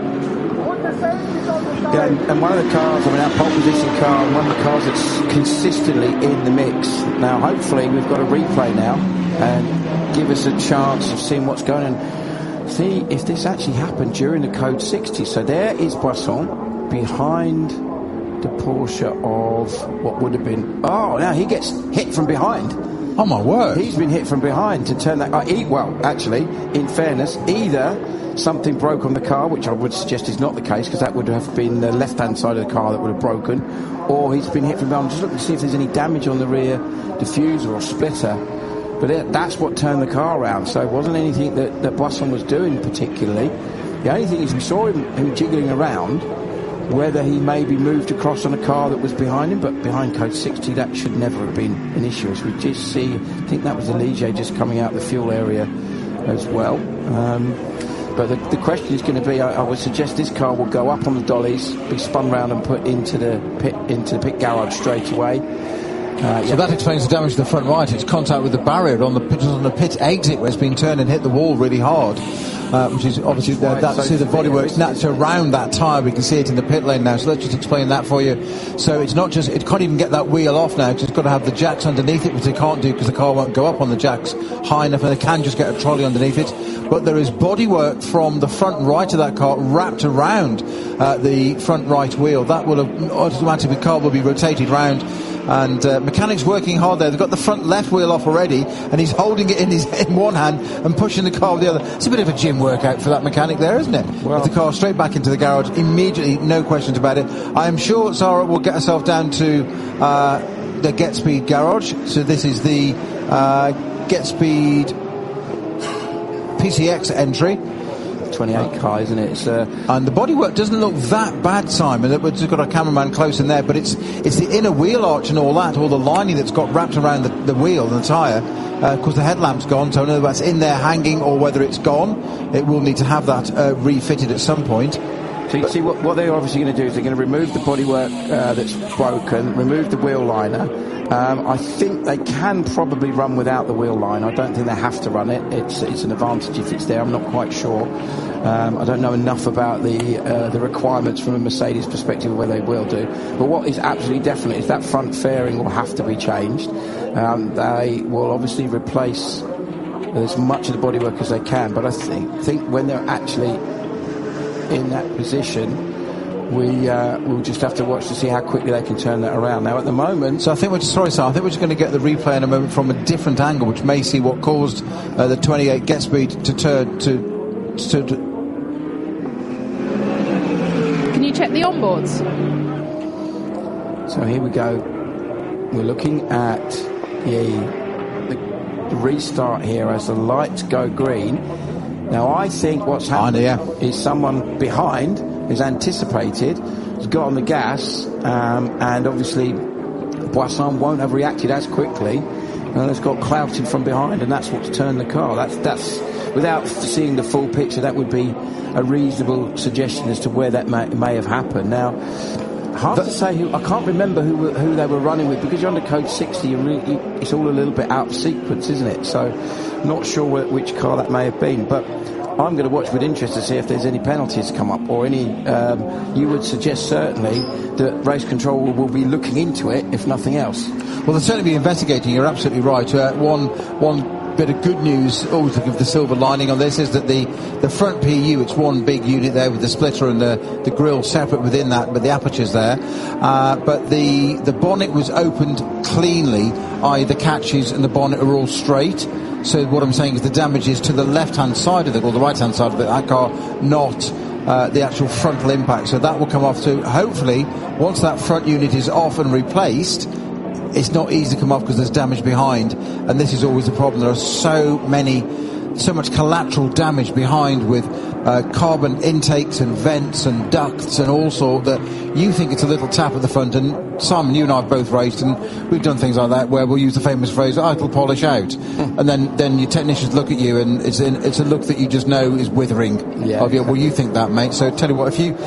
Yeah, and, and one of the cars, I mean, our pole position car, and one of the cars that's consistently in the mix. Now, hopefully, we've got a replay now and give us a chance of seeing what's going on. See if this actually happened during the Code sixty. So there is Boisson behind the Porsche of what would have been. Oh, now he gets hit from behind. Oh my word! He's been hit from behind to turn that. Uh, he, well, actually, in fairness, either something broke on the car, which I would suggest is not the case, because that would have been the left-hand side of the car that would have broken, or he's been hit from behind. Just looking to see if there's any damage on the rear diffuser or splitter. But it, that's what turned the car around. So it wasn't anything that, that Boisson was doing particularly. The only thing is we saw him, him jiggling around, whether he maybe moved across on a car that was behind him, but behind Code sixty that should never have been an issue. As we just see, I think that was the Ligier just coming out of the fuel area as well. Um, but the, the question is going to be, I, I would suggest this car will go up on the dollies, be spun round and put into the pit into the pit garage straight away. Uh, so yeah. that explains the damage to the front right. It's contact with the barrier on the pit, on the pit exit where it's been turned and hit the wall really hard. Uh, which is obviously uh, that's so the bodywork snapped around that tyre. We can see it in the pit lane now. So let's just explain that for you. So it's not just, it can't even get that wheel off now because it's got to have the jacks underneath it, which they can't do because the car won't go up on the jacks high enough, and they can just get a trolley underneath it. But there is bodywork from the front right of that car wrapped around uh, the front right wheel. That will have automatically, the car will be rotated round. And uh, mechanics working hard there. They've got the front left wheel off already, and he's holding it in his in one hand and pushing the car with the other. It's a bit of a gym workout for that mechanic there, isn't it? Well, with the car straight back into the garage immediately, no questions about it. I am sure Sarah will get herself down to uh, the GetSpeed garage. So this is the uh, GetSpeed P C X entry. twenty-eight car, isn't it? It's, uh, and the bodywork doesn't look that bad, Simon. We've just got our cameraman close in there, but it's it's the inner wheel arch and all that, all the lining that's got wrapped around the, the wheel and the tyre, because uh, the headlamp's gone. So I don't know whether that's in there hanging or whether it's gone. It will need to have that uh, refitted at some point. So you see what, what they're obviously going to do is they're going to remove the bodywork uh, that's broken, remove the wheel liner. Um, I think they can probably run without the wheel line. I don't think they have to run it. It's it's an advantage if it's there. I'm not quite sure. Um, I don't know enough about the uh, the requirements from a Mercedes perspective of whether they will do. But what is absolutely definite is that front fairing will have to be changed. Um, they will obviously replace as much of the bodywork as they can. But I think think when they're actually in that position, we uh, will just have to watch to see how quickly they can turn that around. Now, at the moment, so I think we're just, sorry, sir, I think we're just going to get the replay in a moment from a different angle, which may see what caused uh, the twenty-eight GetSpeed to turn to, to, to. Can you check the onboards? So here we go. We're looking at the, the restart here as the lights go green. Now, I think what's happening yeah. is someone behind is anticipated, has got on the gas, um, and obviously Boisson won't have reacted as quickly, and has got clouted from behind, and that's what's turned the car. That's that's without seeing the full picture, that would be a reasonable suggestion as to where that may, may have happened. Now, hard but, to say who. I can't remember who who they were running with, because you're under code sixty. You really, it's all a little bit out of sequence, isn't it? So, not sure which car that may have been, but I'm going to watch with interest to see if there's any penalties come up or any. Um, you would suggest certainly that race control will be looking into it, if nothing else. Well, they'll certainly be investigating. You're absolutely right. Uh, one one bit of good news, always to give the silver lining on this, is that the the front P U, it's one big unit there with the splitter and the the grille separate within that, but the aperture's there. Uh, but the the bonnet was opened cleanly. that is, the catches and the bonnet are all straight. So what I'm saying is the damage is to the left-hand side of the, or the right-hand side of the, that car, not uh, the actual frontal impact. So that will come off too. Hopefully, once that front unit is off and replaced, it's not easy to come off because there's damage behind. And this is always the problem. There are so many, so much collateral damage behind with uh, carbon intakes and vents and ducts and all sort that you think it's a little tap at the front. And Simon, you and I have both raced, and we've done things like that where we'll use the famous phrase, oh, it'll polish out. And then, then your technicians look at you and it's, in, it's a look that you just know is withering. Yeah. Of you. Well, you think that, mate. So tell you what, if you...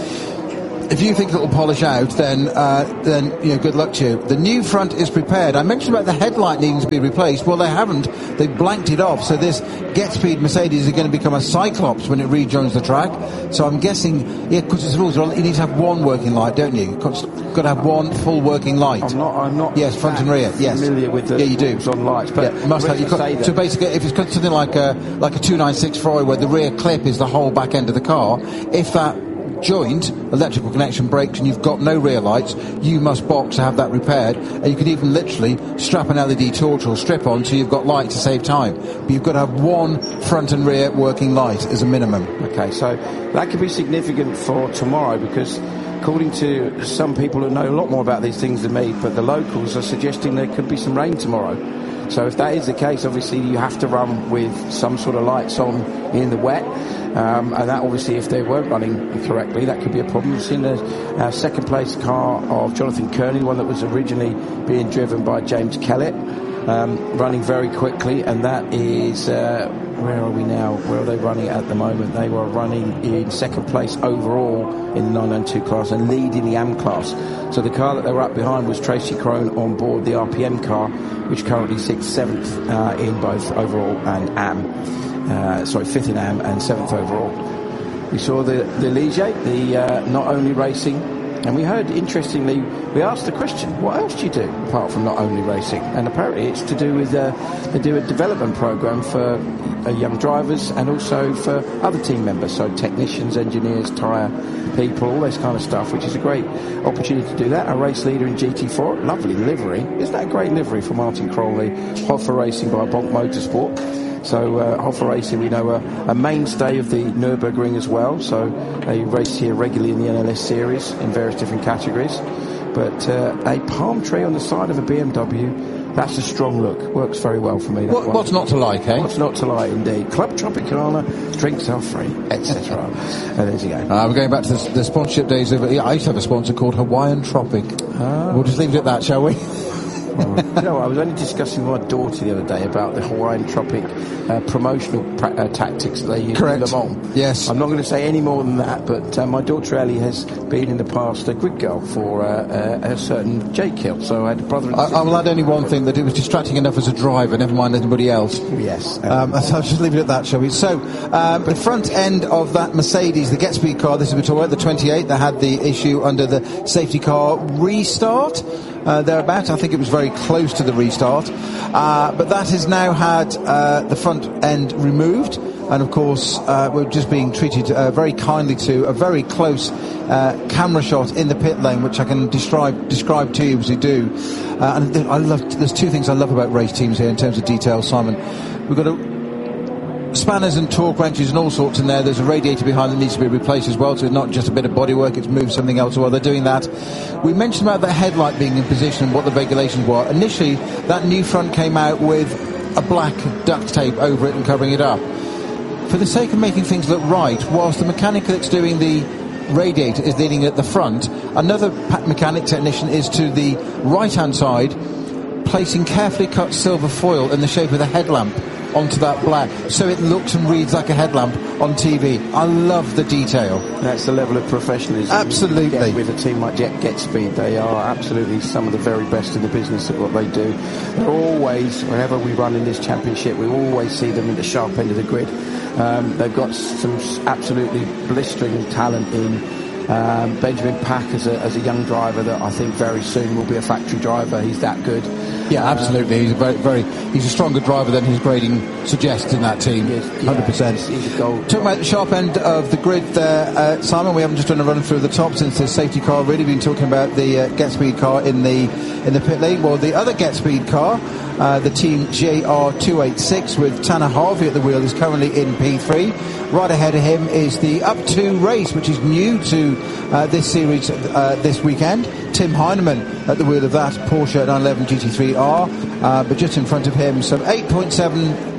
If you think it'll polish out, then uh, then you know, good luck to you. The new front is prepared. I mentioned about the headlight needing to be replaced. Well, they haven't. They've blanked it off. So this Get Speed Mercedes is going to become a Cyclops when it rejoins the track. So I'm guessing, yeah, because it's rules. You need to have one working light, don't you? You've got to have one full working light. I'm not. I'm not. Yes, front and rear. Yes, familiar with the yeah, you do. rules on lights, but yeah, must have. You've got, so basically, if it's got something like a like a two ninety-six Ferrari where the rear clip is the whole back end of the car, if that joint electrical connection breaks and you've got no rear lights, you must box to have that repaired. And you could even literally strap an L E D torch or strip on so you've got light to save time. But you've got to have one front and rear working light as a minimum. Okay, so that could be significant for tomorrow, because according to some people who know a lot more about these things than me, but the locals are suggesting there could be some rain tomorrow. So if that is the case, obviously you have to run with some sort of lights on in the wet. Um, and that obviously, if they weren't running correctly, that could be a problem. We've seen the uh, second place car of Jonathan Kearney, one that was originally being driven by James Kellett, um, running very quickly, and that is, uh, where are we now? Where are they running at the moment? They were running in second place overall in the nine ninety-two class and leading the A M class. So the car that they were up behind was Tracy Crone on board the R P M car, which currently sits seventh uh, in both overall and A M. Uh, sorry, fifth in A M and seventh overall. We saw the, the Ligier, the uh, not only racing, and we heard, interestingly, we asked the question, what else do you do apart from not only racing? And apparently it's to do with, uh, they do a development program for uh, young drivers and also for other team members, so technicians, engineers, tyre people, all this kind of stuff, which is a great opportunity to do that. A race leader in G T four, lovely livery. Isn't that a great livery for Martin Crowley? Hoffa Racing by Bonk Motorsport. So uh, Hoffa Racing, we know, uh, a mainstay of the Nürburgring as well. So they race here regularly in the N L S series in various different categories. But uh, a palm tree on the side of a B M W, that's a strong look. Works very well for me. What, what's not to like, eh? What's not to like, indeed. Club Tropicana, drinks are free, et cetera. And there's you go. Uh, we're going back to the, the sponsorship days of. Yeah, I used to have a sponsor called Hawaiian Tropic. Ah. We'll just leave it at that, shall we? Well, you know what, I was only discussing with my daughter the other day about the Hawaiian Tropic uh, promotional pra- uh, tactics that they use Correct. in Le Mans. Yes. I'm not going to say any more than that, but uh, my daughter Ellie has been in the past a grid girl for uh, uh, a certain Jake Hill. So I had a brother and I, I will add only one thing, that it was distracting enough as a driver, never mind anybody else. Yes. Um, so I'll just leave it at that, shall we? So, um, the front end of that Mercedes, the Get Speed car, this is we're talking about, the twenty-eight, that had the issue under the safety car restart. Uh, thereabout, I think it was very close to the restart, uh, but that has now had uh, the front end removed, and of course uh, we're just being treated uh, very kindly to a very close uh, camera shot in the pit lane, which I can describe describe to you as we do. Uh, and I love. There's two things I love about race teams here in terms of detail, Simon. We've got a spanners and torque wrenches and all sorts in there. There's a radiator behind that needs to be replaced as well, so it's not just a bit of bodywork, it's moved something else while they're doing that. We mentioned about the headlight being in position and what the regulations were. Initially, that new front came out with a black duct tape over it and covering it up. For the sake of making things look right, whilst the mechanic that's doing the radiator is leaning at the front, another mechanic technician is to the right-hand side, placing carefully cut silver foil in the shape of the headlamp onto that black, so it looks and reads like a headlamp on T V. I love the detail. That's the level of professionalism. Absolutely. You get with a team like Jet Get Speed. They are absolutely some of the very best in the business at what they do. They're always, whenever we run in this championship, we always see them in the sharp end of the grid. Um, they've got some absolutely blistering talent in Um, Benjamin Pack as a, as a young driver that I think very soon will be a factory driver. He's that good. Yeah, absolutely. He's a very, very, he's a stronger driver than his grading suggests in that team. Yes, yeah, one hundred percent. He's, he's a gold. Talking about the sharp end of the grid there, uh, Simon, we haven't just done a run through the top since the safety car. Really been talking about the uh, Get Speed car in the in the pit lane. Well, the other Get Speed car, uh, the team J R two eighty-six with Tanner Harvey at the wheel, is currently in P three. Right ahead of him is the Up two race, which is new to uh, this series uh, this weekend. Tim Heinemann at the wheel of that Porsche nine eleven G T three R, uh, but just in front of him, some eight point seven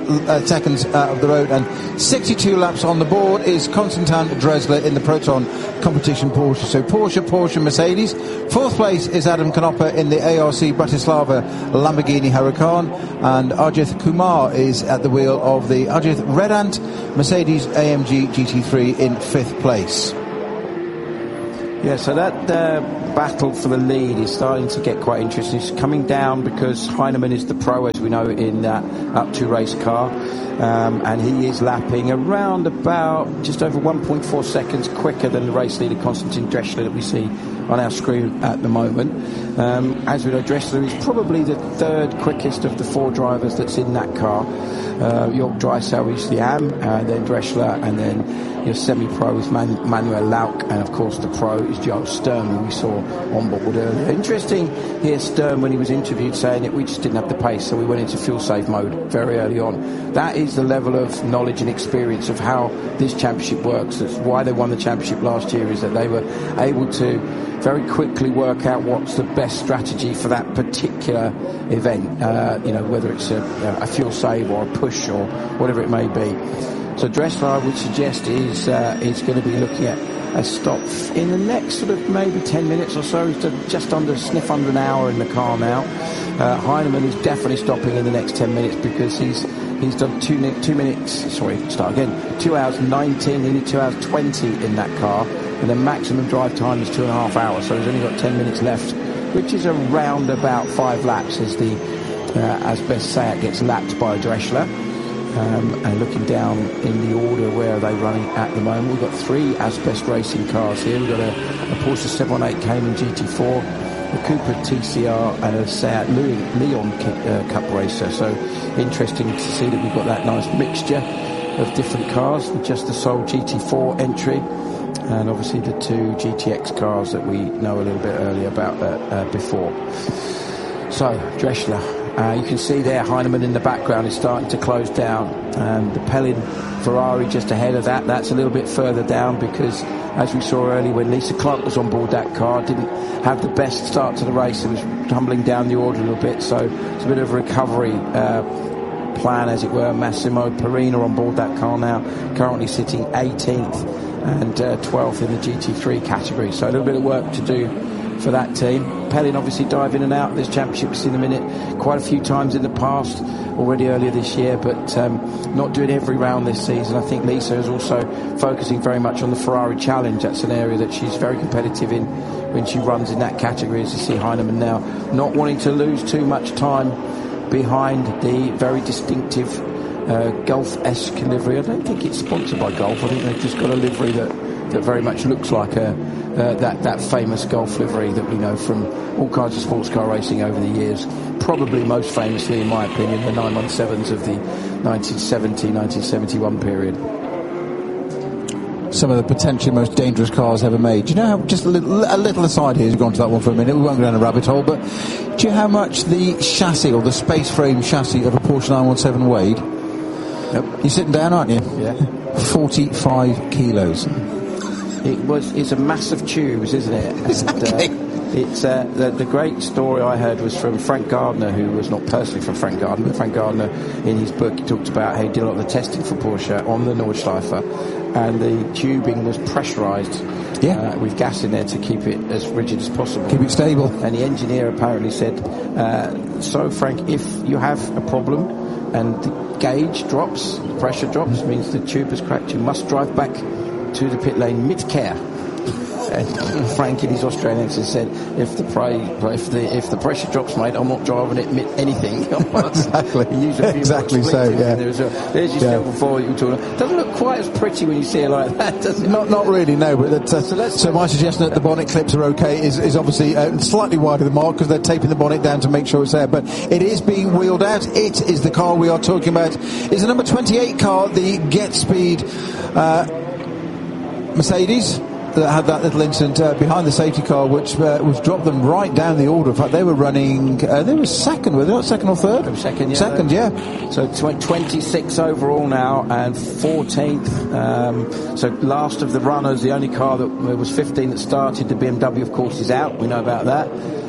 uh, seconds uh, of the road, and sixty-two laps on the board is Konstantin Dresler in the Proton competition Porsche. So Porsche, Porsche, Mercedes. Fourth place is Adam Knoppe in the A R C Bratislava Lamborghini Huracan, and Ajith Kumar is at the wheel of the Ajith Redant Mercedes A M G G T three in fifth place. Yeah, so that uh, battle for the lead is starting to get quite interesting. It's coming down because Heinemann is the pro, as we know, in that up two race car. Um, and he is lapping around about just over one point four seconds quicker than the race leader Konstantin Dresler that we see on our screen at the moment. Um, as we know, Dresler is probably the third quickest of the four drivers that's in that car. Uh, Jörg Dreisau is the A M, and then Dresler, and then your semi-pro is Man- Manuel Lauk, and of course the pro is Joe Sturm, who we saw on board earlier. Interesting here, Sturm, when he was interviewed, saying that we just didn't have the pace, so we went into fuel save mode very early on. That is the level of knowledge and experience of how this championship works. That's why they won the championship last year, is that they were able to very quickly work out what's the best strategy for that particular event, uh, you know, whether it's a, a fuel save or a push or whatever it may be. So Dresler, I would suggest, is uh, is going to be looking at a stop in the next sort of maybe ten minutes or so. He's just under, sniff under an hour in the car now. Uh, Heinemann is definitely stopping in the next ten minutes because he's he's done two, two minutes, sorry, start again, two hours nineteen, nearly two hours twenty in that car, and the maximum drive time is two and a half hours, so he's only got ten minutes left, which is around about five laps as the uh, as best Seat gets lapped by Dresler. Um, and looking down in the order, where are they running at the moment? We've got three Asbest Racing cars here. We've got a, a Porsche seven eighteen Cayman G T four, a Cooper T C R, and a Seat Leon uh, Cup Racer. So interesting to see that we've got that nice mixture of different cars, with just the sole G T four entry, and obviously the two G T X cars that we know a little bit earlier about uh, uh, before. So Dresler. Uh, you can see there Heinemann in the background is starting to close down. Um, the Pellin Ferrari just ahead of that. That's a little bit further down because, as we saw earlier, when Lisa Clark was on board that car, didn't have the best start to the race. It was tumbling down the order a little bit, so it's a bit of a recovery uh, plan, as it were. Massimo Perina on board that car now, currently sitting eighteenth and uh, twelfth in the G T three category. So a little bit of work to do for that team. Pellin obviously dive in and out of this championship. We've seen him in it quite a few times in the past, already earlier this year, but um, not doing every round this season. I think Lisa is also focusing very much on the Ferrari Challenge. That's an area that she's very competitive in when she runs in that category, as you see Heinemann now not wanting to lose too much time behind the very distinctive uh, Gulf-esque livery. I don't think it's sponsored by Gulf. I think they've just got a livery that that very much looks like a, uh, that, that famous Gulf livery that we know from all kinds of sports car racing over the years. Probably most famously, in my opinion, the nine one sevens of the nineteen seventy nineteen seventy-one period. Some of the potentially most dangerous cars ever made. Do you know how, just a little, a little aside here, we've gone to that one for a minute, we won't go down a rabbit hole, but do you know how much the chassis, or the space frame chassis of a Porsche nine one seven weighed? Yep. You're sitting down, aren't you? Yeah. forty-five kilos. It was. It's a massive tubes, isn't it? Exactly. And, uh, it's uh, the, the great story I heard was from Frank Gardner, who was not personally from Frank Gardner, but Frank Gardner, in his book, he talked about how he did a lot of the testing for Porsche on the Nordschleife, and the tubing was pressurised. Yeah. Uh, with gas in there to keep it as rigid as possible. Keep it stable. And the engineer apparently said, uh, so Frank, if you have a problem and the gauge drops, the pressure drops, means the tube has cracked, you must drive back to the pit lane mid-care. And Frank in his Australian accent said, if the, pra- if the if the pressure drops, mate, I'm not driving it mid anything. Exactly. He used a few exactly so, yeah. There a, there's your yeah. silver foil you were talking about. Doesn't look quite as pretty when you see it like that, does it? Not not really, no. But that, uh, so, so my suggestion that the bonnet clips are okay is, is obviously uh, slightly wider than mark because they're taping the bonnet down to make sure it's there. But it is being wheeled out. It is the car we are talking about. It's the number twenty-eight car, the Get Speed uh, Mercedes, that had that little incident uh, behind the safety car, which uh, was dropped them right down the order. In fact, they were running, uh, they were second, were they not second or third? They were second, yeah. Second, yeah. So tw- twenty-six overall now and fourteenth. Um, so last of the runners, the only car that was fifteen that started, the B M W, of course, is out. We know about that.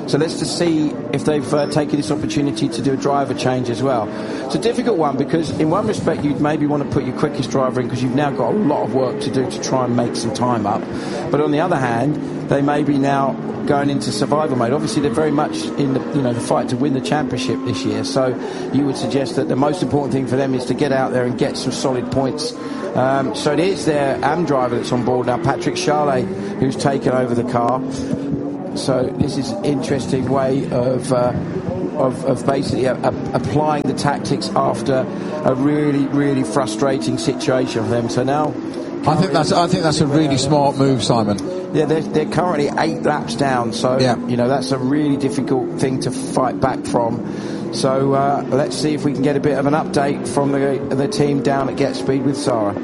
So let's just see if they've uh, taken this opportunity to do a driver change as well. It's a difficult one because in one respect you'd maybe want to put your quickest driver in because you've now got a lot of work to do to try and make some time up. But on the other hand, they may be now going into survival mode. Obviously they're very much in the, you know, the fight to win the championship this year. So you would suggest that the most important thing for them is to get out there and get some solid points. Um, so it is their A M driver that's on board now, Patrick Charlet, who's taken over the car. So this is an interesting way of uh, of, of basically uh, applying the tactics after a really, really frustrating situation for them. So now, I think that's I think that's a really smart move, Simon. Yeah, they're, they're currently eight laps down. So yeah. you know that's a really difficult thing to fight back from. So uh, let's see if we can get a bit of an update from the the team down at Get Speed with Sarah.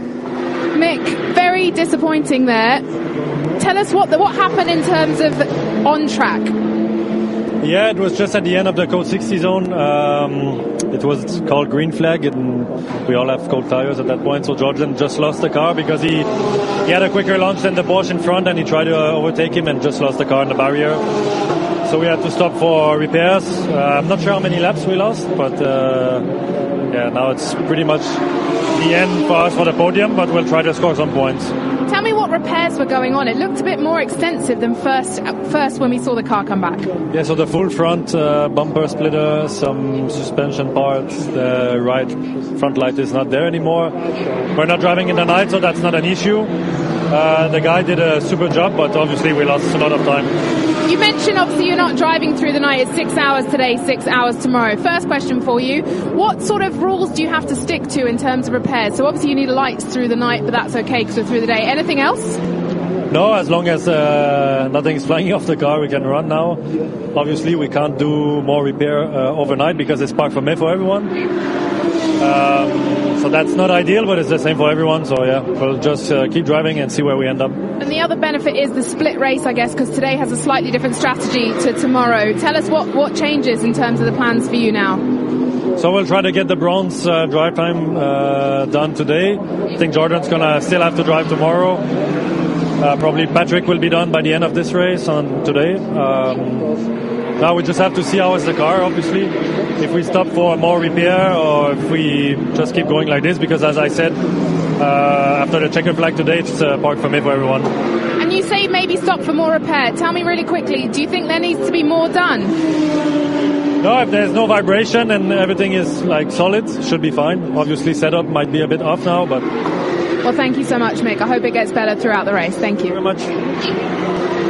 Mick, very disappointing there. Tell us what the, what happened in terms of on track. Yeah, it was just at the end of the Code sixty zone. Um, it was called green flag, and we all have cold tires at that point. So Jordan just lost the car because he he had a quicker launch than the Porsche in front, and he tried to uh, overtake him and just lost the car in the barrier. So we had to stop for repairs. Uh, I'm not sure how many laps we lost, but uh, yeah, now it's pretty much the end for us for the podium, but we'll try to score some points. Tell me what repairs were going on. It looked a bit more extensive than first first when we saw the car come back. Yeah, so the full front uh, bumper splitter, some suspension parts, the right front light is not there anymore. We're not driving in the night, so that's not an issue. Uh, the guy did a super job, but obviously we lost a lot of time. You mentioned obviously you're not driving through the night. It's six hours today, six hours tomorrow. First question for you. What sort of rules do you have to stick to in terms of repairs? So obviously you need lights through the night, but that's okay because we're through the day. Anything else? No, as long as uh, nothing's flying off the car, we can run now. Obviously we can't do more repair uh, overnight because it's parc fermé for everyone. Um, so that's not ideal, but it's the same for everyone. So yeah, we'll just uh, keep driving and see where we end up. And the other benefit is the split race, I guess, because today has a slightly different strategy to tomorrow. Tell us what, what changes in terms of the plans for you now. So we'll try to get the bronze uh, drive time uh, done today. I think Jordan's going to still have to drive tomorrow. Uh, probably Patrick will be done by the end of this race on today. Um, now we just have to see how is the car, obviously. If we stop for more repair or if we just keep going like this, because as I said, uh, after the checker flag today, it's uh, parc fermé for everyone. And you say maybe stop for more repair. Tell me really quickly, do you think there needs to be more done? No, if there's no vibration and everything is like solid, should be fine. Obviously setup might be a bit off now, but... Well, thank you so much, Mick. I hope it gets better throughout the race. Thank you. Thank you very much.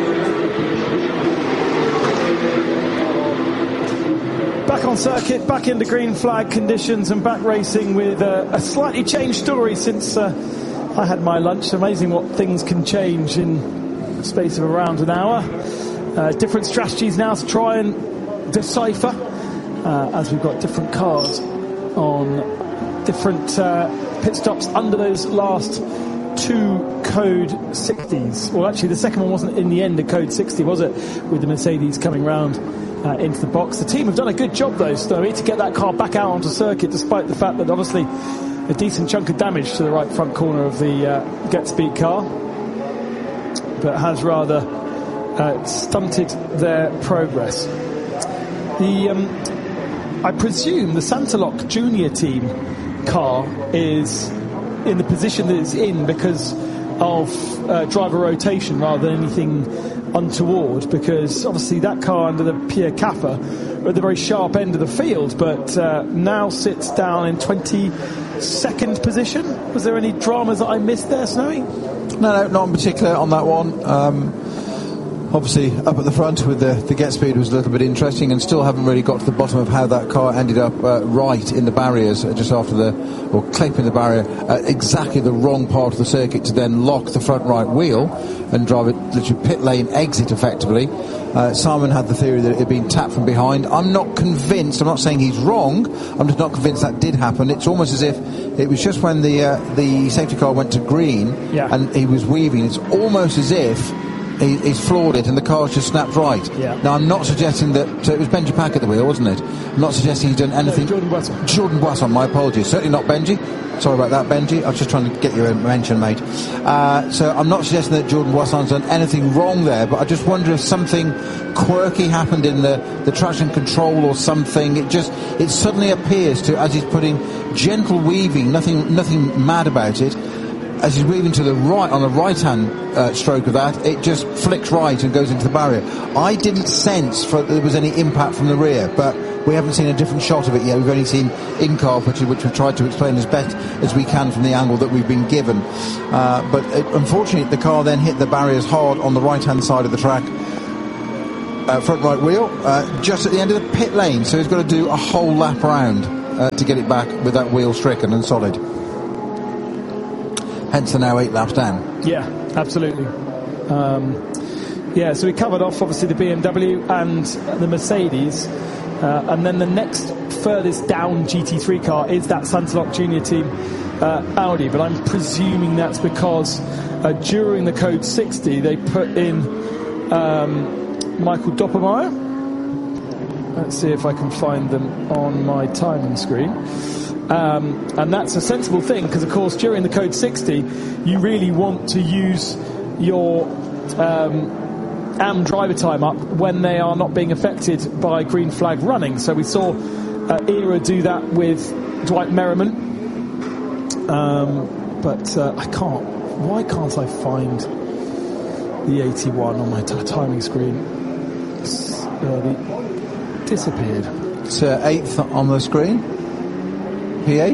Back on circuit, back in the green flag conditions and back racing with uh, a slightly changed story since uh, I had my lunch. Amazing what things can change in the space of around an hour. Uh, different strategies now to try and decipher uh, as we've got different cars on different uh, pit stops under those last two Code sixties. Well, actually the second one wasn't in the end a Code sixty, was it, with the Mercedes coming round uh, into the box. The team have done a good job though, Stowe, to get that car back out onto circuit, despite the fact that obviously a decent chunk of damage to the right front corner of the uh, Get Speed car, but has rather uh, stunted their progress. The um, I presume the Santaloc Junior team car is in the position that it's in because of uh, driver rotation rather than anything untoward, because obviously that car under the Pierre Caffa are at the very sharp end of the field, but uh, now sits down in twenty-second position. Was there any dramas that I missed there, Snowy? No, no, not in particular on that one. Um, obviously up at the front with the, the Get Speed was a little bit interesting, and still haven't really got to the bottom of how that car ended up uh, right in the barriers uh, just after the, or clipping the barrier at exactly the wrong part of the circuit to then lock the front right wheel and drive it literally pit lane exit effectively. Uh, Simon had the theory that it had been tapped from behind. I'm not convinced. I'm not saying he's wrong. I'm just not convinced that did happen. It's almost as if it was just when the uh, the safety car went to green yeah. and he was weaving. It's almost as if he, he's floored it and the car's just snapped right. Yeah. Now, I'm not suggesting that... So it was Benji Pack at the wheel, wasn't it? I'm not suggesting he's done anything... No, Jordan Boisson. Jordan Boisson, my apologies. Certainly not Benji. Sorry about that, Benji. I was just trying to get you a mention, mate. Uh, so I'm not suggesting that Jordan Boissan's done anything wrong there, but I just wonder if something quirky happened in the, the traction control or something. It just, it suddenly appears to, as he's putting gentle weaving, nothing, nothing mad about it, as he's weaving to the right, on the right-hand uh, stroke of that, it just flicks right and goes into the barrier. I didn't sense for, there was any impact from the rear, but we haven't seen a different shot of it yet. We've only seen in-car footage, which we've tried to explain as best as we can from the angle that we've been given. Uh, but it, unfortunately, the car then hit the barriers hard on the right-hand side of the track, uh, front right wheel, uh, just at the end of the pit lane. So he's got to do a whole lap round uh, to get it back with that wheel stricken and solid. Hence, they're now eight laps down. Yeah, absolutely. Um, yeah, so we covered off, obviously, the B M W and the Mercedes. Uh, and then the next furthest down G T three car is that Santilok Junior Team uh, Audi. But I'm presuming that's because uh, during the Code sixty, they put in um, Michael Doppelmayr. Let's see if I can find them on my timing screen. Um, and that's a sensible thing because, of course, during the Code sixty, you really want to use your um, A M driver time up when they are not being affected by green flag running. So we saw uh, Era do that with Dwight Merriman. Um, but uh, I can't. Why can't I find the eighty-one on my t- timing screen? It's, uh, the, disappeared. It's uh, eighth on the screen. P eight?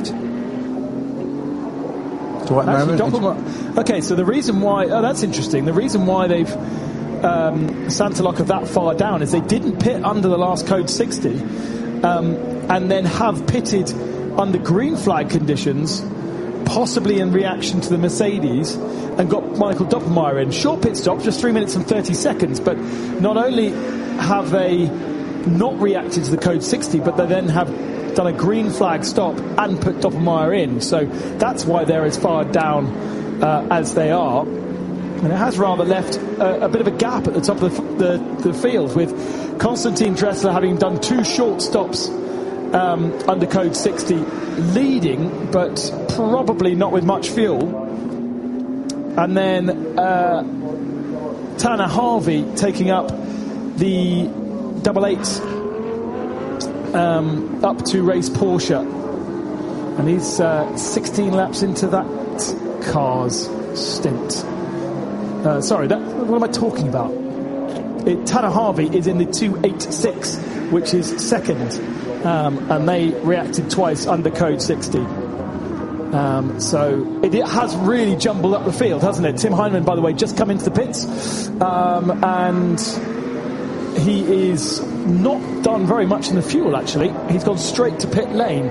Dwight Merriman. Okay, so the reason why... Oh, that's interesting. The reason why they've um, Santilok are that far down is they didn't pit under the last Code sixty um, and then have pitted under green flag conditions, possibly in reaction to the Mercedes, and got Michael Doppelmayr in. Short pit stop, just three minutes and thirty seconds, but not only have they not reacted to the Code sixty, but they then have done a green flag stop and put Doppelmayr in. So that's why they're as far down uh, as they are. And it has rather left a, a bit of a gap at the top of the, the, the field, with Konstantin Dressler having done two short stops um, under Code sixty, leading, but probably not with much fuel. And then uh, Tanner Harvey taking up the double eight Um, up to race Porsche, and he's uh, sixteen laps into that car's stint. Uh, sorry, that, what am I talking about? It, Tanner Harvey is in the two eighty-six, which is second, um, and they reacted twice under Code sixty. Um, so it, it has really jumbled up the field, hasn't it? Tim Heinemann, by the way, just come into the pits, um, and he is not done very much in the fuel, actually. He's gone straight to pit lane.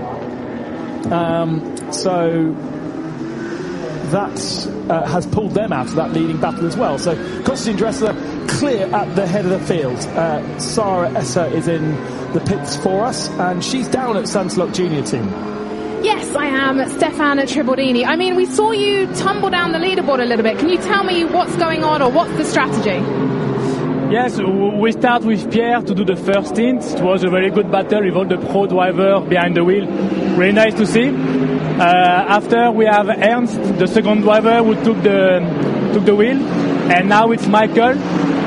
Um, so that uh, has pulled them out of that leading battle as well. So Konstantin Dressler clear at the head of the field. Uh, Sarah Esser is in the pits for us, and she's down at Santilok Junior Team. Yes, I am, Stefan Tribordini. I mean, we saw you tumble down the leaderboard a little bit. Can you tell me what's going on, or what's the strategy? Yes, we start with Pierre to do the first stint. It was a very good battle with all the pro driver behind the wheel. Really nice to see. Uh, after we have Ernst, the second driver, who took the took the wheel, and now it's Michael.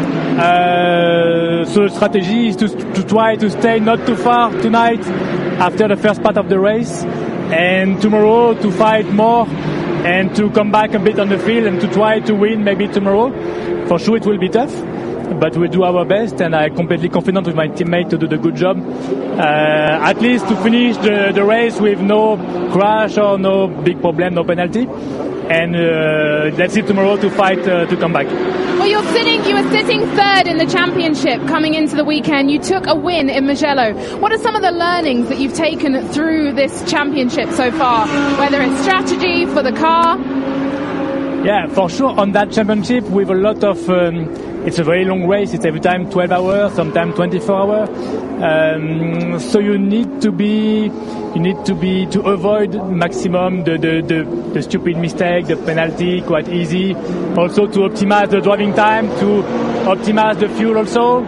Uh, so the strategy is to to try to stay not too far tonight after the first part of the race, and tomorrow to fight more and to come back a bit on the field and to try to win maybe tomorrow. For sure it will be tough, but we'll do our best, and I'm completely confident with my teammate to do the good job. Uh, at least to finish the, the race with no crash or no big problem, no penalty. And uh, let's see tomorrow to fight uh, to come back. Well, you're sitting, you were sitting third in the championship coming into the weekend. You took a win in Mugello. What are some of the learnings that you've taken through this championship so far? Whether it's strategy for the car? Yeah, for sure. On that championship, with a lot of, um, it's a very long race. It's every time twelve hours, sometimes twenty-four hours. Um, so you need to be, you need to be to avoid maximum the the, the the stupid mistake, the penalty, quite easy. Also to optimize the driving time, to optimize the fuel also.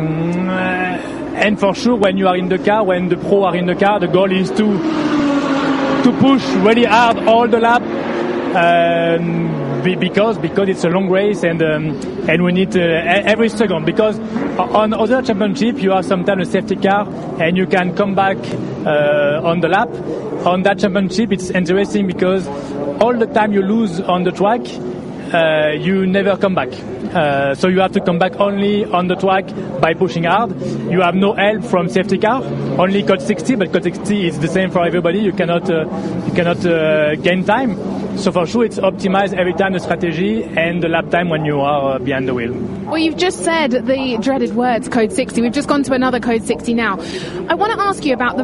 Um, and for sure, when you are in the car, when the pro are in the car, the goal is to to push really hard all the lap. Um, because because it's a long race and um, and we need uh, every second, because on other championship you have sometimes a safety car and you can come back uh, on the lap. On that championship it's interesting because all the time you lose on the track, uh, you never come back. Uh, so you have to come back only on the track by pushing hard. You have no help from safety car, only code sixty, but code sixty is the same for everybody. You cannot uh, you cannot uh, gain time. So for sure it's optimized every time, the strategy and the lap time when you are uh, behind the wheel. Well, you've just said the dreaded words, code sixty. We've just gone to another code sixty now. I want to ask you about the